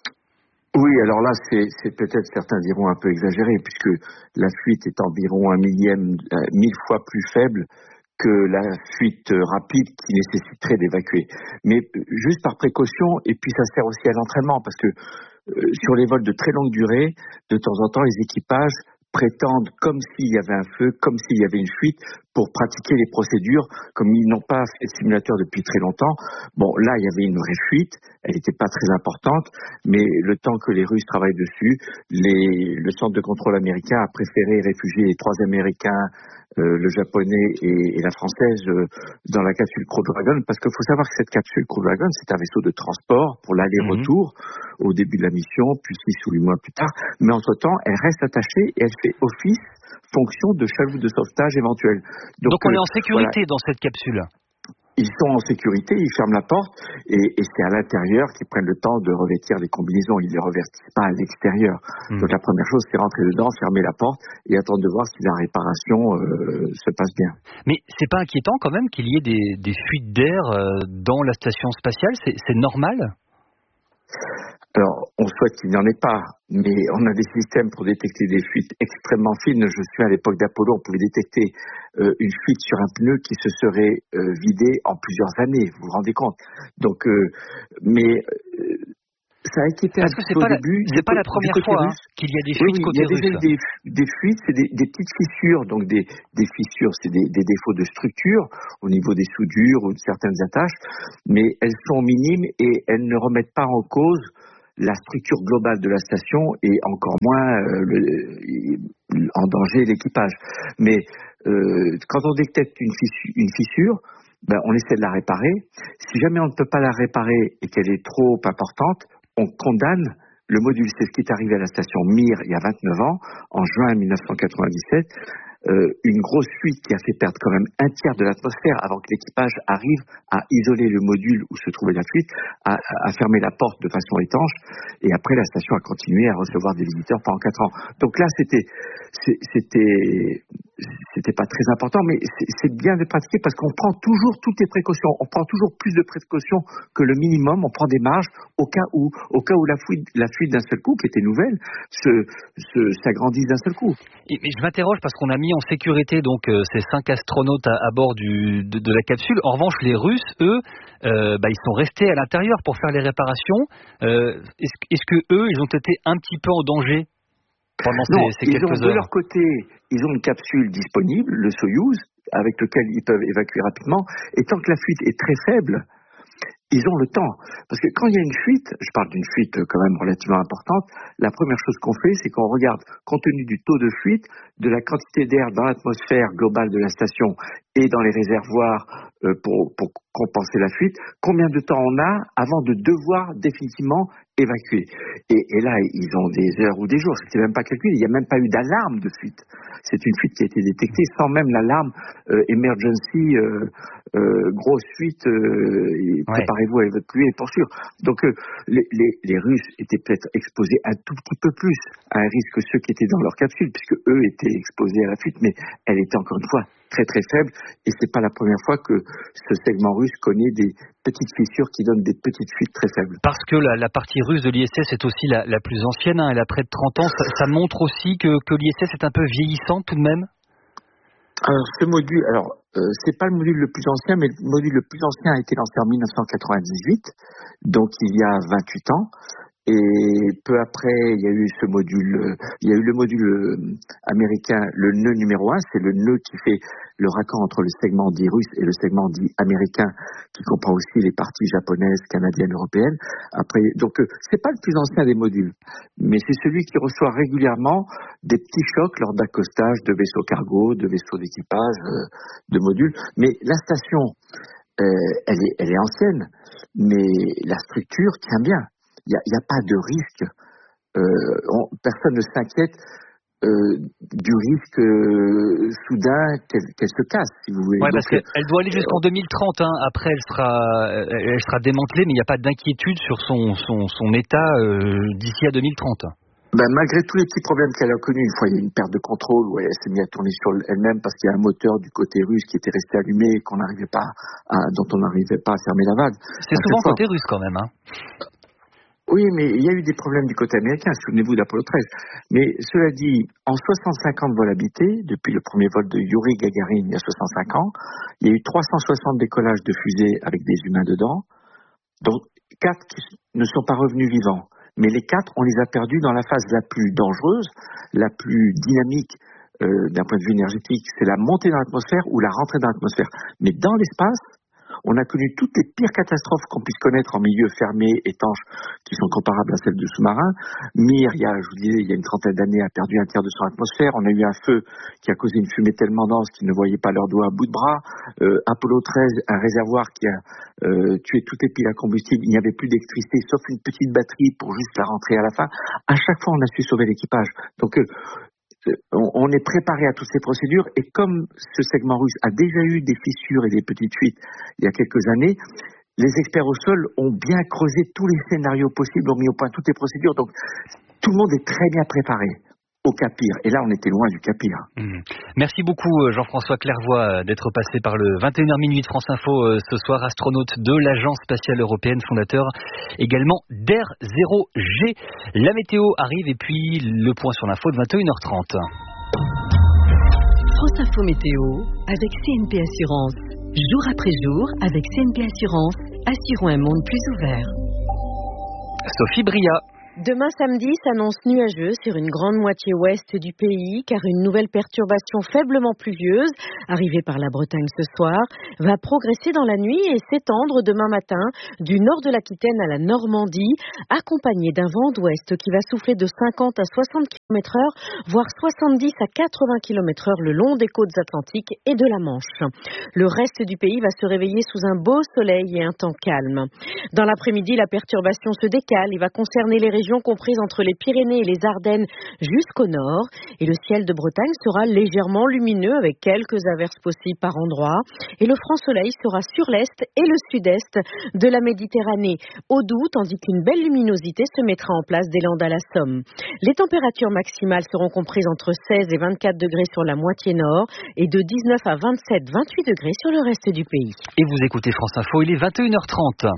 Oui, alors là, c'est peut-être, certains diront un peu exagéré, puisque la fuite est environ 1000 fois plus faible que la fuite rapide qui nécessiterait d'évacuer. Mais juste par précaution, et puis ça sert aussi à l'entraînement, parce que sur les vols de très longue durée, de temps en temps, les équipages prétendent comme s'il y avait un feu, comme s'il y avait une fuite, pour pratiquer les procédures, comme ils n'ont pas fait de simulateur depuis très longtemps. Bon, là, il y avait une vraie fuite, elle n'était pas très importante, mais le temps que les Russes travaillent dessus, le centre de contrôle américain a préféré réfugier les 3 Américains, le Japonais et la Française dans la capsule Crew Dragon, parce qu'il faut savoir que cette capsule Crew Dragon, c'est un vaisseau de transport pour l'aller-retour au début de la mission, puis 6 ou 8 mois plus tard, mais entre-temps, elle reste attachée et elle fait fonction de chaloupe de sauvetage éventuel. Donc on est en sécurité dans cette capsule. ils sont en sécurité, ils ferment la porte et c'est à l'intérieur qu'ils prennent le temps de revêtir les combinaisons. Ils ne les revêtissent pas à l'extérieur. Donc la première chose, c'est rentrer dedans, fermer la porte et attendre de voir si la réparation se passe bien. Mais c'est pas inquiétant quand même qu'il y ait des fuites d'air dans la station spatiale? C'est normal? Alors, on souhaite qu'il n'y en ait pas, mais on a des systèmes pour détecter des fuites extrêmement fines. Je suis à l'époque d'Apollo, on pouvait détecter une fuite sur un pneu qui se serait vidé en plusieurs années, vous vous rendez compte. Donc, ça a inquiété un peu au début. C'est pas la première fois qu'il y a des fuites côté russe. Il y a déjà des fuites, c'est des petites fissures, donc des fissures, c'est des défauts de structure au niveau des soudures ou de certaines attaches, mais elles sont minimes et elles ne remettent pas en cause la structure globale de la station et encore moins en danger l'équipage. Mais quand on détecte une fissure, on essaie de la réparer. Si jamais on ne peut pas la réparer et qu'elle est trop importante, on condamne le module. C'est ce qui est arrivé à la station Mir il y a 29 ans, en juin 1997. Une grosse fuite qui a fait perdre quand même un tiers de l'atmosphère avant que l'équipage arrive à isoler le module où se trouvait la fuite, à fermer la porte de façon étanche, et après la station a continué à recevoir des visiteurs pendant 4 ans. Donc là, c'était pas très important, mais c'est bien de pratiquer parce qu'on prend toujours toutes les précautions. On prend toujours plus de précautions que le minimum. On prend des marges au cas où la fuite d'un seul coup, qui était nouvelle, s'agrandisse d'un seul coup. Et je m'interroge parce qu'on a mis en sécurité donc ces 5 astronautes à bord de la capsule. En revanche, les Russes, eux, ils sont restés à l'intérieur pour faire les réparations. Est-ce que eux, ils ont été un petit peu en danger pendant ces quelques heures? De leur côté, ils ont une capsule disponible, le Soyouz, avec lequel ils peuvent évacuer rapidement. Et tant que la fuite est très faible, ils ont le temps. Parce que quand il y a une fuite, je parle d'une fuite quand même relativement importante, la première chose qu'on fait, c'est qu'on regarde, compte tenu du taux de fuite, de la quantité d'air dans l'atmosphère globale de la station et dans les réservoirs pour compenser la fuite, combien de temps on a avant de devoir définitivement évacuer. Et là, ils ont des heures ou des jours, c'était même pas calculé, il n'y a même pas eu d'alarme de fuite. C'est une fuite qui a été détectée sans même l'alarme emergency, grosse fuite, préparez-vous à évacuer pour sûr. Donc les Russes étaient peut-être exposés un tout petit peu plus à un risque que ceux qui étaient dans leur capsule, puisque eux étaient exposés à la fuite, mais elle était encore une fois très très faible, et c'est pas la première fois que ce segment russe connaît des petites fissures qui donnent des petites fuites très faibles. Parce que la partie russe de l'ISS est aussi la plus ancienne, elle a près de 30 ans, ça montre aussi que l'ISS est un peu vieillissant tout de même? Alors ce module, c'est pas le module le plus ancien, mais le module le plus ancien a été lancé en 1998, donc il y a 28 ans. Et peu après, il y a eu le module américain, le nœud numéro 1, c'est le nœud qui fait le raccord entre le segment dit russe et le segment dit américain, qui comprend aussi les parties japonaises, canadiennes, européennes. Après, donc c'est pas le plus ancien des modules, mais c'est celui qui reçoit régulièrement des petits chocs lors d'accostage de vaisseaux cargo, de vaisseaux d'équipage, de modules. Mais la station, elle est ancienne, mais la structure tient bien. Il n'y a pas de risque. Personne ne s'inquiète du risque soudain qu'elle se casse, si vous voulez. Ouais, parce qu'elle doit aller jusqu'en 2030. Après, elle sera démantelée, mais il n'y a pas d'inquiétude sur son état d'ici à 2030. Malgré tous les petits problèmes qu'elle a connus, une fois il y a une perte de contrôle où elle s'est mise à tourner sur elle-même parce qu'il y a un moteur du côté russe qui était resté allumé et dont on n'arrivait pas à fermer la valve. C'est souvent côté russe quand même. Oui, mais il y a eu des problèmes du côté américain, souvenez-vous d'Apollo 13. Mais cela dit, en 65 ans de vol habité, depuis le premier vol de Yuri Gagarin il y a 65 ans, il y a eu 360 décollages de fusées avec des humains dedans, dont 4 qui ne sont pas revenus vivants. Mais les 4, on les a perdus dans la phase la plus dangereuse, la plus dynamique d'un point de vue énergétique, c'est la montée dans l'atmosphère ou la rentrée dans l'atmosphère. Mais dans l'espace, on a connu toutes les pires catastrophes qu'on puisse connaître en milieu fermé, étanche, qui sont comparables à celles de sous-marins. Mir, il y a une trentaine d'années, a perdu un tiers de son atmosphère. On a eu un feu qui a causé une fumée tellement dense qu'ils ne voyaient pas leurs doigts à bout de bras. Apollo 13, un réservoir qui a tué toutes les piles à combustible. Il n'y avait plus d'électricité, sauf une petite batterie pour juste la rentrer à la fin. À chaque fois, on a su sauver l'équipage. Donc, on est préparé à toutes ces procédures, et comme ce segment russe a déjà eu des fissures et des petites fuites il y a quelques années, les experts au sol ont bien creusé tous les scénarios possibles, ont mis au point toutes les procédures, donc tout le monde est très bien préparé au cas pire. Et là, on était loin du cas pire. Merci beaucoup Jean-François Clairvoy d'être passé par le 21h minuit de France Info ce soir, astronaute de l'Agence spatiale européenne, fondateur également d'Air 0G. La météo arrive et puis le point sur l'info de 21h30. France Info Météo avec CNP Assurance. Jour après jour, avec CNP Assurance, assurons un monde plus ouvert. Sophie Bria. Demain samedi s'annonce nuageux sur une grande moitié ouest du pays, car une nouvelle perturbation faiblement pluvieuse, arrivée par la Bretagne ce soir, va progresser dans la nuit et s'étendre demain matin du nord de l'Aquitaine à la Normandie, accompagnée d'un vent d'ouest qui va souffler de 50 à 60 km/h, voire 70 à 80 km/h le long des côtes atlantiques et de la Manche. Le reste du pays va se réveiller sous un beau soleil et un temps calme. Dans l'après-midi, la perturbation se décale et va concerner les régions comprises entre les Pyrénées et les Ardennes jusqu'au nord. Et le ciel de Bretagne sera légèrement lumineux avec quelques averses possibles par endroits. Et le franc soleil sera sur l'est et le sud-est de la Méditerranée au doux, tandis qu'une belle luminosité se mettra en place des Landes à la Somme. Les températures maximales seront comprises entre 16 et 24 degrés sur la moitié nord et de 19 à 27-28 degrés sur le reste du pays. Et vous écoutez France Info, il est 21h30.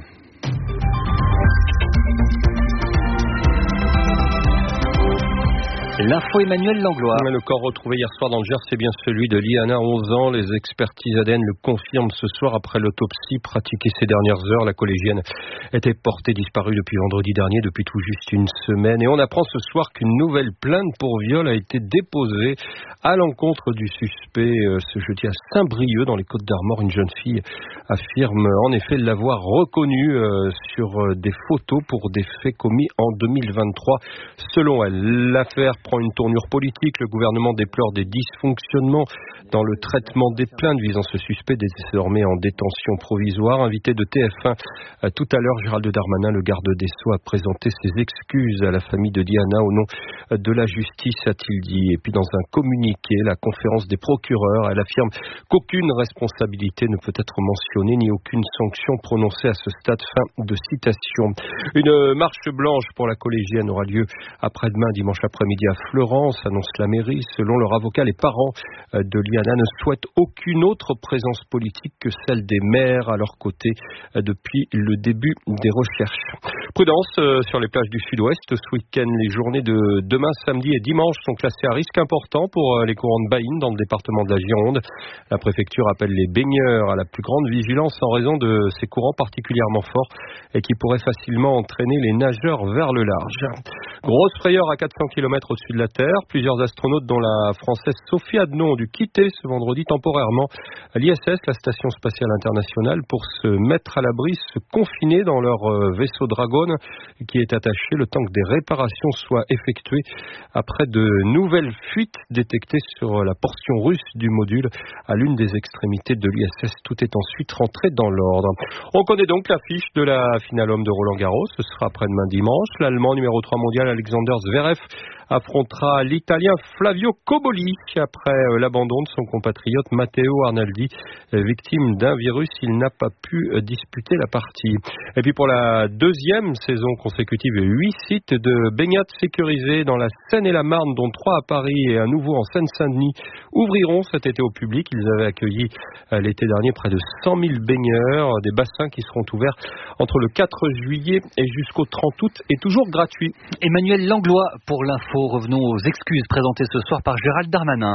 L'info Emmanuel Langlois. Le corps retrouvé hier soir dans le Gers, c'est bien celui de Liana, 11 ans. Les expertises ADN le confirment ce soir après l'autopsie pratiquée ces dernières heures. La collégienne était portée disparue depuis vendredi dernier, depuis tout juste une semaine. Et on apprend ce soir qu'une nouvelle plainte pour viol a été déposée à l'encontre du suspect ce jeudi à Saint-Brieuc, dans les Côtes-d'Armor. Une jeune fille affirme en effet l'avoir reconnu sur des photos pour des faits commis en 2023. Selon elle, l'affaire prend une tournure politique. Le gouvernement déplore des dysfonctionnements dans le traitement des plaintes visant ce suspect désormais en détention provisoire. Invité de TF1 tout à l'heure, Gérald Darmanin, le garde des Sceaux, a présenté ses excuses à la famille de Diana au nom de la justice, a-t-il dit. Et puis dans un communiqué, la conférence des procureurs, elle affirme qu'aucune responsabilité ne peut être mentionnée ni aucune sanction prononcée à ce stade. Fin de citation. Une marche blanche pour la collégienne aura lieu après-demain, dimanche après-midi à Fleurance, annonce la mairie. Selon leur avocat, les parents de Liana ne souhaitent aucune autre présence politique que celle des maires à leur côté depuis le début des recherches. Prudence sur les plages du sud-ouest. Ce week-end, les journées de demain, samedi et dimanche sont classées à risque important pour les courants de baïne dans le département de la Gironde. La préfecture appelle les baigneurs à la plus grande vigilance en raison de ces courants particulièrement forts et qui pourraient facilement entraîner les nageurs vers le large. Grosse frayeur à 400 km au-dessus de la Terre. Plusieurs astronautes, dont la française Sophie Adnon, ont dû quitter ce vendredi temporairement l'ISS, la Station spatiale internationale, pour se mettre à l'abri, se confiner dans leur vaisseau Dragon qui est attaché le temps que des réparations soient effectuées après de nouvelles fuites détectées sur la portion russe du module à l'une des extrémités de l'ISS. Tout est ensuite rentré dans l'ordre. On connaît donc l'affiche de la finale homme de Roland-Garros. Ce sera après-demain dimanche. L'Allemand numéro 3 mondial Alexander Zverev affrontera l'Italien Flavio Cobolli après l'abandon de son compatriote Matteo Arnaldi, victime d'un virus. Il n'a pas pu disputer la partie. Et puis pour la deuxième saison consécutive, 8 sites de baignade sécurisés dans la Seine-et-la-Marne, dont 3 à Paris et un nouveau en Seine-Saint-Denis, ouvriront cet été au public. Ils avaient accueilli l'été dernier près de 100 000 baigneurs, des bassins qui seront ouverts entre le 4 juillet et jusqu'au 30 août et toujours gratuits. Emmanuel Langlois pour l'info. Revenons aux excuses présentées ce soir par Gérald Darmanin.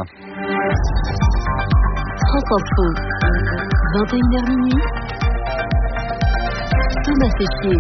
France Info, 21h minuit. Thomas Séchier.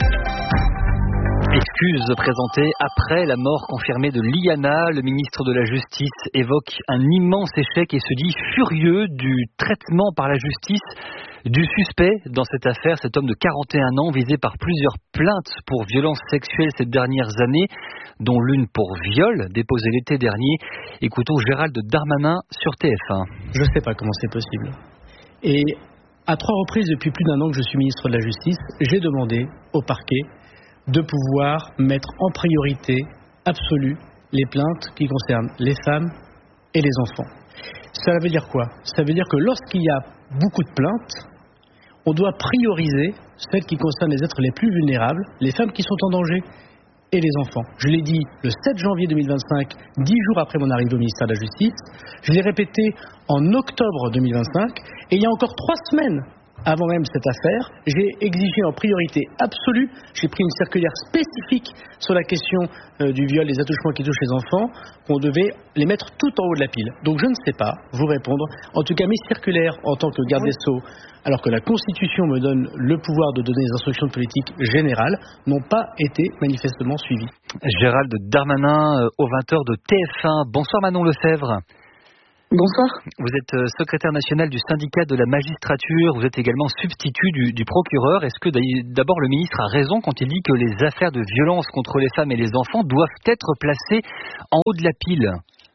Excuses présentées après la mort confirmée de Liana. Le ministre de la Justice évoque un immense échec et se dit furieux du traitement par la justice du suspect dans cette affaire, cet homme de 41 ans visé par plusieurs plaintes pour violences sexuelles ces dernières années, dont l'une pour viol déposée l'été dernier. Écoutons Gérald Darmanin sur TF1. Je ne sais pas comment c'est possible. Et à 3 reprises depuis plus d'1 an que je suis ministre de la Justice, j'ai demandé au parquet de pouvoir mettre en priorité absolue les plaintes qui concernent les femmes et les enfants. Ça veut dire quoi? Ça veut dire que lorsqu'il y a beaucoup de plaintes, on doit prioriser celles qui concernent les êtres les plus vulnérables, les femmes qui sont en danger et les enfants. Je l'ai dit le 7 janvier 2025, 10 jours après mon arrivée au ministère de la Justice. Je l'ai répété en octobre 2025. Et il y a encore 3 semaines avant même cette affaire, j'ai exigé en priorité absolue, j'ai pris une circulaire spécifique sur la question du viol, des attouchements qui touchent les enfants, qu'on devait les mettre tout en haut de la pile. Donc je ne sais pas vous répondre. En tout cas, mes circulaires en tant que garde des Sceaux, alors que la Constitution me donne le pouvoir de donner des instructions de politique générale, n'ont pas été manifestement suivies. Gérald Darmanin aux 20h de TF1. Bonsoir Manon Lefebvre. Bonsoir. Vous êtes secrétaire national du syndicat de la magistrature, vous êtes également substitut du procureur. Est-ce que d'abord le ministre a raison quand il dit que les affaires de violence contre les femmes et les enfants doivent être placées en haut de la pile?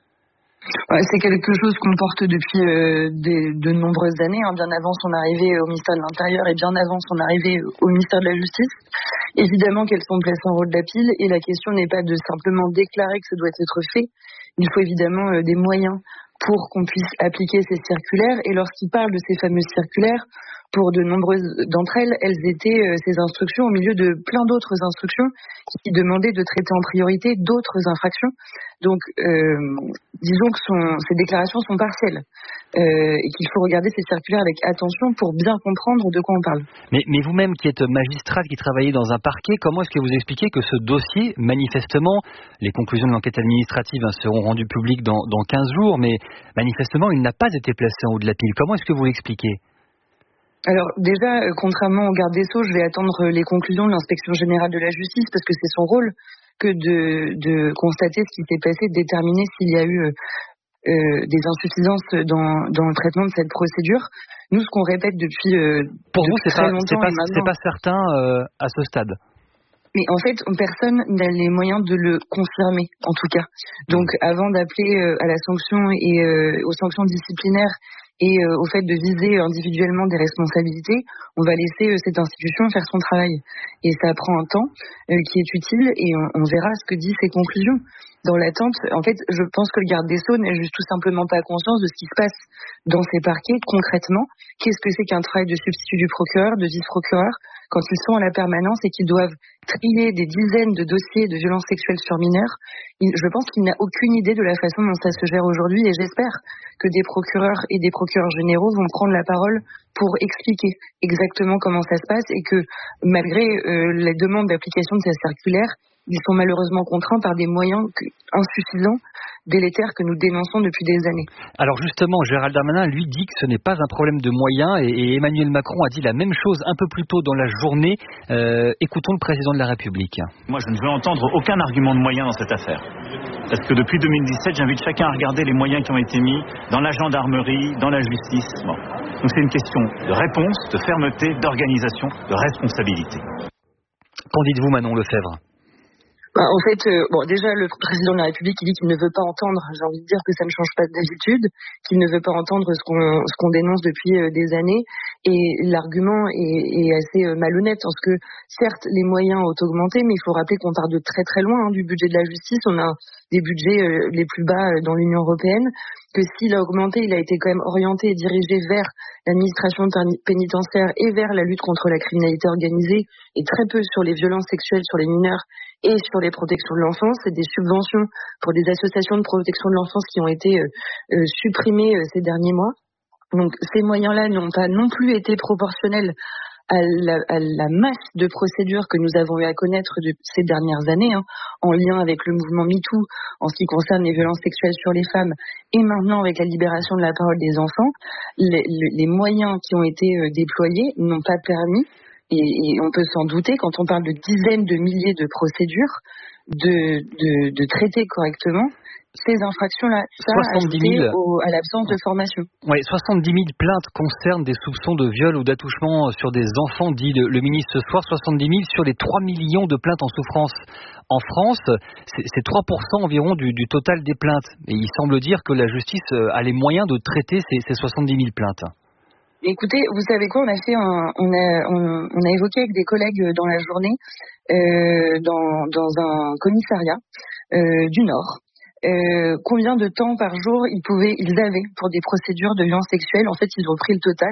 C'est quelque chose qu'on porte depuis de nombreuses années, bien avant son arrivée au ministère de l'Intérieur et bien avant son arrivée au ministère de la Justice. Évidemment qu'elles sont placées en haut de la pile et la question n'est pas de simplement déclarer que ça doit être fait. Il faut évidemment des moyens pour qu'on puisse appliquer ces circulaires. Et lorsqu'il parle de ces fameuses circulaires, pour de nombreuses d'entre elles, elles étaient ces instructions au milieu de plein d'autres instructions qui demandaient de traiter en priorité d'autres infractions. Donc, disons que ces déclarations sont partielles et qu'il faut regarder ces circulaires avec attention pour bien comprendre de quoi on parle. Mais vous-même qui êtes magistrate, qui travaillez dans un parquet, comment est-ce que vous expliquez que ce dossier, manifestement, les conclusions de l'enquête administrative seront rendues publiques dans 15 jours, mais manifestement, il n'a pas été placé en haut de la pile. Comment est-ce que vous l'expliquez ? Alors déjà, contrairement au garde des Sceaux, je vais attendre les conclusions de l'inspection générale de la justice parce que c'est son rôle que de constater ce qui s'est passé, de déterminer s'il y a eu des insuffisances dans le traitement de cette procédure. Nous, ce qu'on répète depuis pour vous, c'est pas certain à ce stade. Mais en fait, personne n'a les moyens de le confirmer, en tout cas. Donc, avant d'appeler à la sanction et aux sanctions disciplinaires et au fait de viser individuellement des responsabilités, on va laisser cette institution faire son travail. Et ça prend un temps qui est utile et on verra ce que disent ces conclusions. Dans l'attente, en fait, je pense que le garde des Sceaux n'a juste tout simplement pas conscience de ce qui se passe dans ces parquets concrètement. Qu'est-ce que c'est qu'un travail de substitut du procureur, de vice-procureur, quand ils sont à la permanence et qu'ils doivent trier des dizaines de dossiers de violences sexuelles sur mineurs. Je pense qu'il n'a aucune idée de la façon dont ça se gère aujourd'hui et j'espère que des procureurs et des procureurs généraux vont prendre la parole pour expliquer exactement comment ça se passe et que malgré la demande d'application de cette circulaire, ils sont malheureusement contraints par des moyens insuffisants, délétères que nous dénonçons depuis des années. Alors justement, Gérald Darmanin, lui, dit que ce n'est pas un problème de moyens et Emmanuel Macron a dit la même chose un peu plus tôt dans la journée. Écoutons le président de la République. Moi, je ne veux entendre aucun argument de moyens dans cette affaire. Parce que depuis 2017, j'invite chacun à regarder les moyens qui ont été mis dans la gendarmerie, dans la justice. Bon. Donc c'est une question de réponse, de fermeté, d'organisation, de responsabilité. Qu'en dites-vous, Manon Lefebvre ? En fait, déjà, le président de la République, il dit qu'il ne veut pas entendre. J'ai envie de dire que ça ne change pas d'habitude, qu'il ne veut pas entendre ce qu'on dénonce depuis des années. Et l'argument est assez malhonnête, parce que, certes, les moyens ont augmenté, mais il faut rappeler qu'on part de très très loin du budget de la justice. On a des budgets les plus bas dans l'Union européenne, que s'il a augmenté, il a été quand même orienté et dirigé vers l'administration pénitentiaire et vers la lutte contre la criminalité organisée, et très peu sur les violences sexuelles sur les mineurs et sur les protections de l'enfance. C'est des subventions pour des associations de protection de l'enfance qui ont été supprimées ces derniers mois. Donc ces moyens-là n'ont pas non plus été proportionnels à la masse de procédures que nous avons eu à connaître ces dernières années, en lien avec le mouvement MeToo en ce qui concerne les violences sexuelles sur les femmes et maintenant avec la libération de la parole des enfants. Les moyens qui ont été déployés n'ont pas permis, et on peut s'en douter, quand on parle de dizaines de milliers de procédures, de traiter correctement ces infractions-là, ça ajouté à l'absence de formation. Oui, 70 000 plaintes concernent des soupçons de viol ou d'attouchement sur des enfants, dit le ministre ce soir. 70 000 sur les 3 millions de plaintes en souffrance en France. C'est 3% environ du total des plaintes. Et il semble dire que la justice a les moyens de traiter ces 70 000 plaintes. Écoutez, vous savez quoi, on a évoqué avec des collègues dans la journée, dans un commissariat, du Nord. Combien de temps par jour ils avaient pour des procédures de violence sexuelle. En fait, ils ont pris le total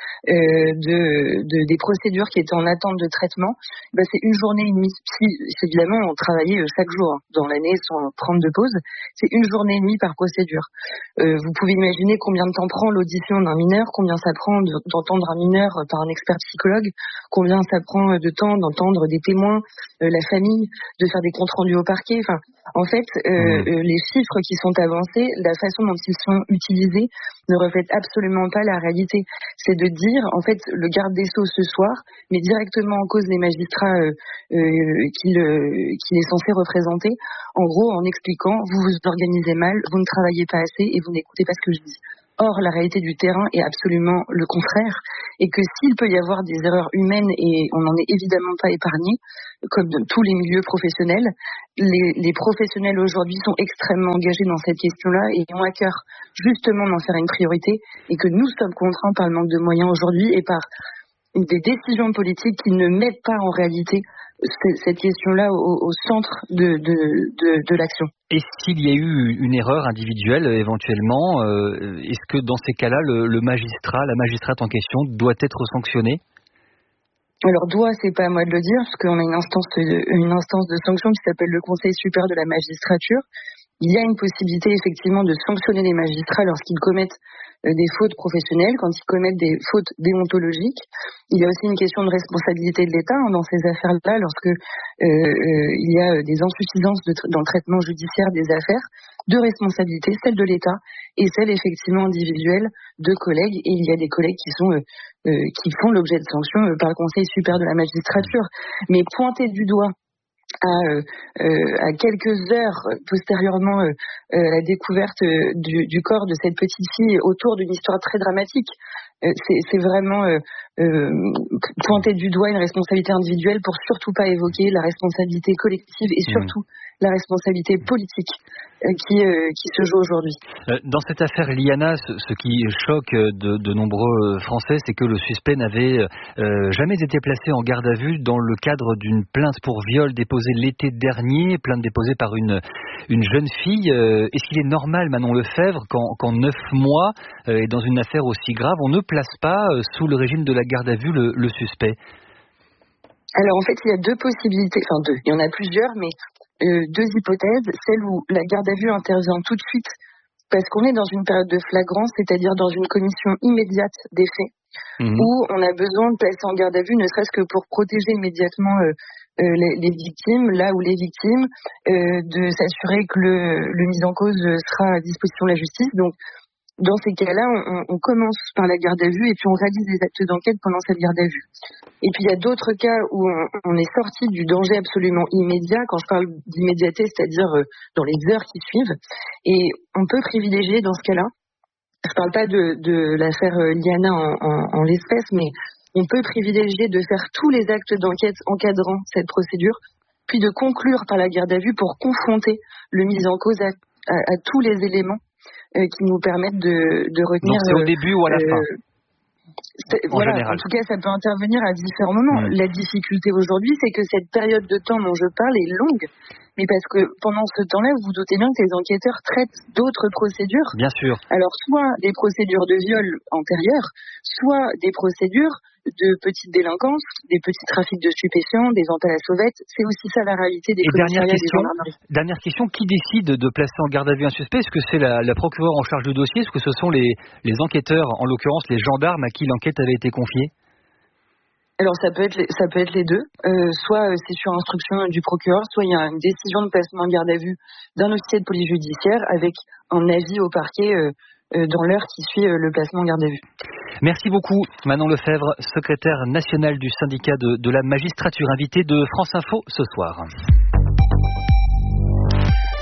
des procédures qui étaient en attente de traitement. C'est une journée et demie. Si, évidemment, on travaillait chaque jour dans l'année sans prendre de pause. C'est une journée et demie par procédure. Vous pouvez imaginer combien de temps prend l'audition d'un mineur, combien ça prend d'entendre un mineur par un expert psychologue, combien ça prend de temps d'entendre des témoins, la famille, de faire des comptes rendus au parquet. Enfin, en fait, les chiffres qui sont avancés, la façon dont ils sont utilisés ne reflètent absolument pas la réalité. C'est de dire, en fait, le garde des Sceaux ce soir met directement en cause les magistrats qu'il est censé représenter, en gros en expliquant, vous vous organisez mal, vous ne travaillez pas assez et vous n'écoutez pas ce que je dis. Or, la réalité du terrain est absolument le contraire, et que s'il peut y avoir des erreurs humaines, et on n'en est évidemment pas épargné, comme dans tous les milieux professionnels, les professionnels aujourd'hui sont extrêmement engagés dans cette question-là et ont à cœur justement d'en faire une priorité, et que nous sommes contraints par le manque de moyens aujourd'hui et par des décisions politiques qui ne mettent pas en réalité cette question-là au centre de l'action. Et s'il y a eu une erreur individuelle éventuellement, est-ce que dans ces cas-là, le magistrat, la magistrate en question doit être sanctionné ? Alors c'est pas à moi de le dire, parce qu'on a une instance de sanction qui s'appelle le Conseil supérieur de la magistrature. Il y a une possibilité effectivement de sanctionner les magistrats lorsqu'ils commettent des fautes professionnelles, quand ils commettent des fautes déontologiques. Il y a aussi une question de responsabilité de l'État dans ces affaires-là, lorsque il y a des insuffisances dans le traitement judiciaire des affaires, de responsabilité, celle de l'État et celle effectivement individuelle de collègues. Et il y a des collègues qui font l'objet de sanctions par le Conseil supérieur de la magistrature. Mais pointer du doigt à quelques heures postérieurement la découverte du corps de cette petite fille autour d'une histoire très dramatique, c'est vraiment pointer du doigt une responsabilité individuelle pour surtout pas évoquer la responsabilité collective et surtout la responsabilité politique qui se joue aujourd'hui. Dans cette affaire Liana, ce qui choque de nombreux Français, c'est que le suspect n'avait jamais été placé en garde à vue dans le cadre d'une plainte pour viol déposée l'été dernier, plainte déposée par une jeune fille. Est-ce qu'il est normal, Manon Lefebvre, qu'en 9 mois, et dans une affaire aussi grave, on ne place pas sous le régime de la garde à vue le suspect ? Alors en fait, il y a deux possibilités, il y en a plusieurs, mais deux hypothèses. Celle où la garde à vue intervient tout de suite parce qu'on est dans une période de flagrance, c'est-à-dire dans une commission immédiate des faits, où on a besoin de placer en garde à vue, ne serait-ce que pour protéger immédiatement les victimes, là où les victimes, de s'assurer que le mis en cause sera à disposition de la justice. Donc dans ces cas-là, on commence par la garde à vue et puis on réalise des actes d'enquête pendant cette garde à vue. Et puis il y a d'autres cas où on est sorti du danger absolument immédiat. Quand je parle d'immédiateté, c'est-à-dire dans les heures qui suivent. Et on peut privilégier dans ce cas-là, je ne parle pas de l'affaire Liana en l'espèce, mais on peut privilégier de faire tous les actes d'enquête encadrant cette procédure, puis de conclure par la garde à vue pour confronter le mis en cause à tous les éléments qui nous permettent de retenir. Donc c'est au début ou à la fin en tout cas, ça peut intervenir à différents moments. La difficulté aujourd'hui, c'est que cette période de temps dont je parle est longue, mais parce que pendant ce temps-là, vous vous doutez bien que les enquêteurs traitent d'autres procédures. Bien sûr. Alors, soit des procédures de viol antérieures, soit des procédures de petites délinquances, des petits trafics de stupéfiants, des ventes à la sauvette. C'est aussi ça la réalité des commissariats et des gendarmeries. Dernière question, qui décide de placer en garde à vue un suspect ? Est-ce que c'est la procureure en charge du dossier ? Est-ce que ce sont les enquêteurs, en l'occurrence les gendarmes à qui l'enquête avait été confiée ? Alors ça peut être les deux. Soit c'est sur instruction du procureur, soit il y a une décision de placement en garde à vue d'un officier de police judiciaire avec un avis au parquet dans l'heure qui suit le placement en garde à vue. Merci beaucoup Manon Lefebvre, secrétaire nationale du syndicat de la magistrature, invitée de France Info ce soir.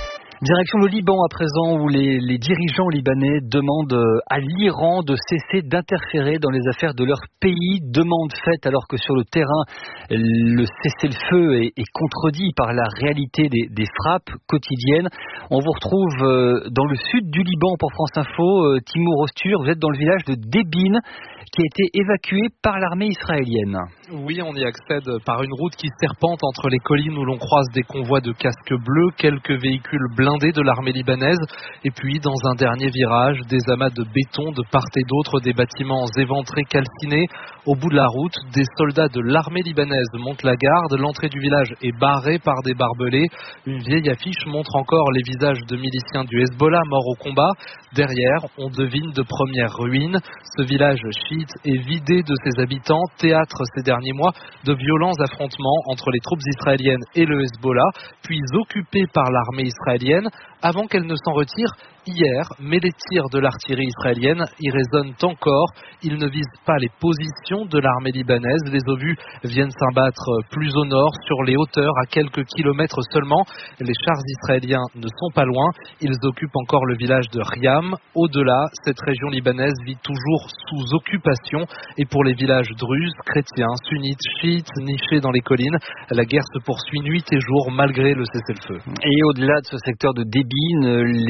Direction le Liban à présent, où les dirigeants libanais demandent à l'Iran de cesser d'interférer dans les affaires de leur pays. Demande faite alors que sur le terrain, le cessez-le-feu est contredit par la réalité des frappes quotidiennes. On vous retrouve dans le sud du Liban pour France Info. Timour Ostur, vous êtes dans le village de Débine qui a été évacué par l'armée israélienne. Oui, on y accède par une route qui serpente entre les collines où l'on croise des convois de casques bleus, quelques véhicules blindés de l'armée libanaise et puis dans un dernier virage, des amas de béton de part et d'autre, des bâtiments éventrés, calcinés. Au bout de la route, des soldats de l'armée libanaise montent la garde. L'entrée du village est barrée par des barbelés. Une vieille affiche montre encore les visages de miliciens du Hezbollah morts au combat. Derrière, on devine de premières ruines. Ce village chiite est vidé de ses habitants, théâtre ces derniers mois de violents affrontements entre les troupes israéliennes et le Hezbollah, puis occupé par l'armée israélienne avant qu'elle ne s'en retire hier. Mais les tirs de l'artillerie israélienne y résonnent encore. Ils ne visent pas les positions de l'armée libanaise. Les obus viennent s'abattre plus au nord, sur les hauteurs, à quelques kilomètres seulement. Les chars israéliens ne sont pas loin. Ils occupent encore le village de Riam. Au-delà, cette région libanaise vit toujours sous occupation. Et pour les villages druzes, chrétiens, sunnites, chiites, nichés dans les collines, la guerre se poursuit nuit et jour malgré le cessez-le-feu. Et au-delà de ce secteur de Débine,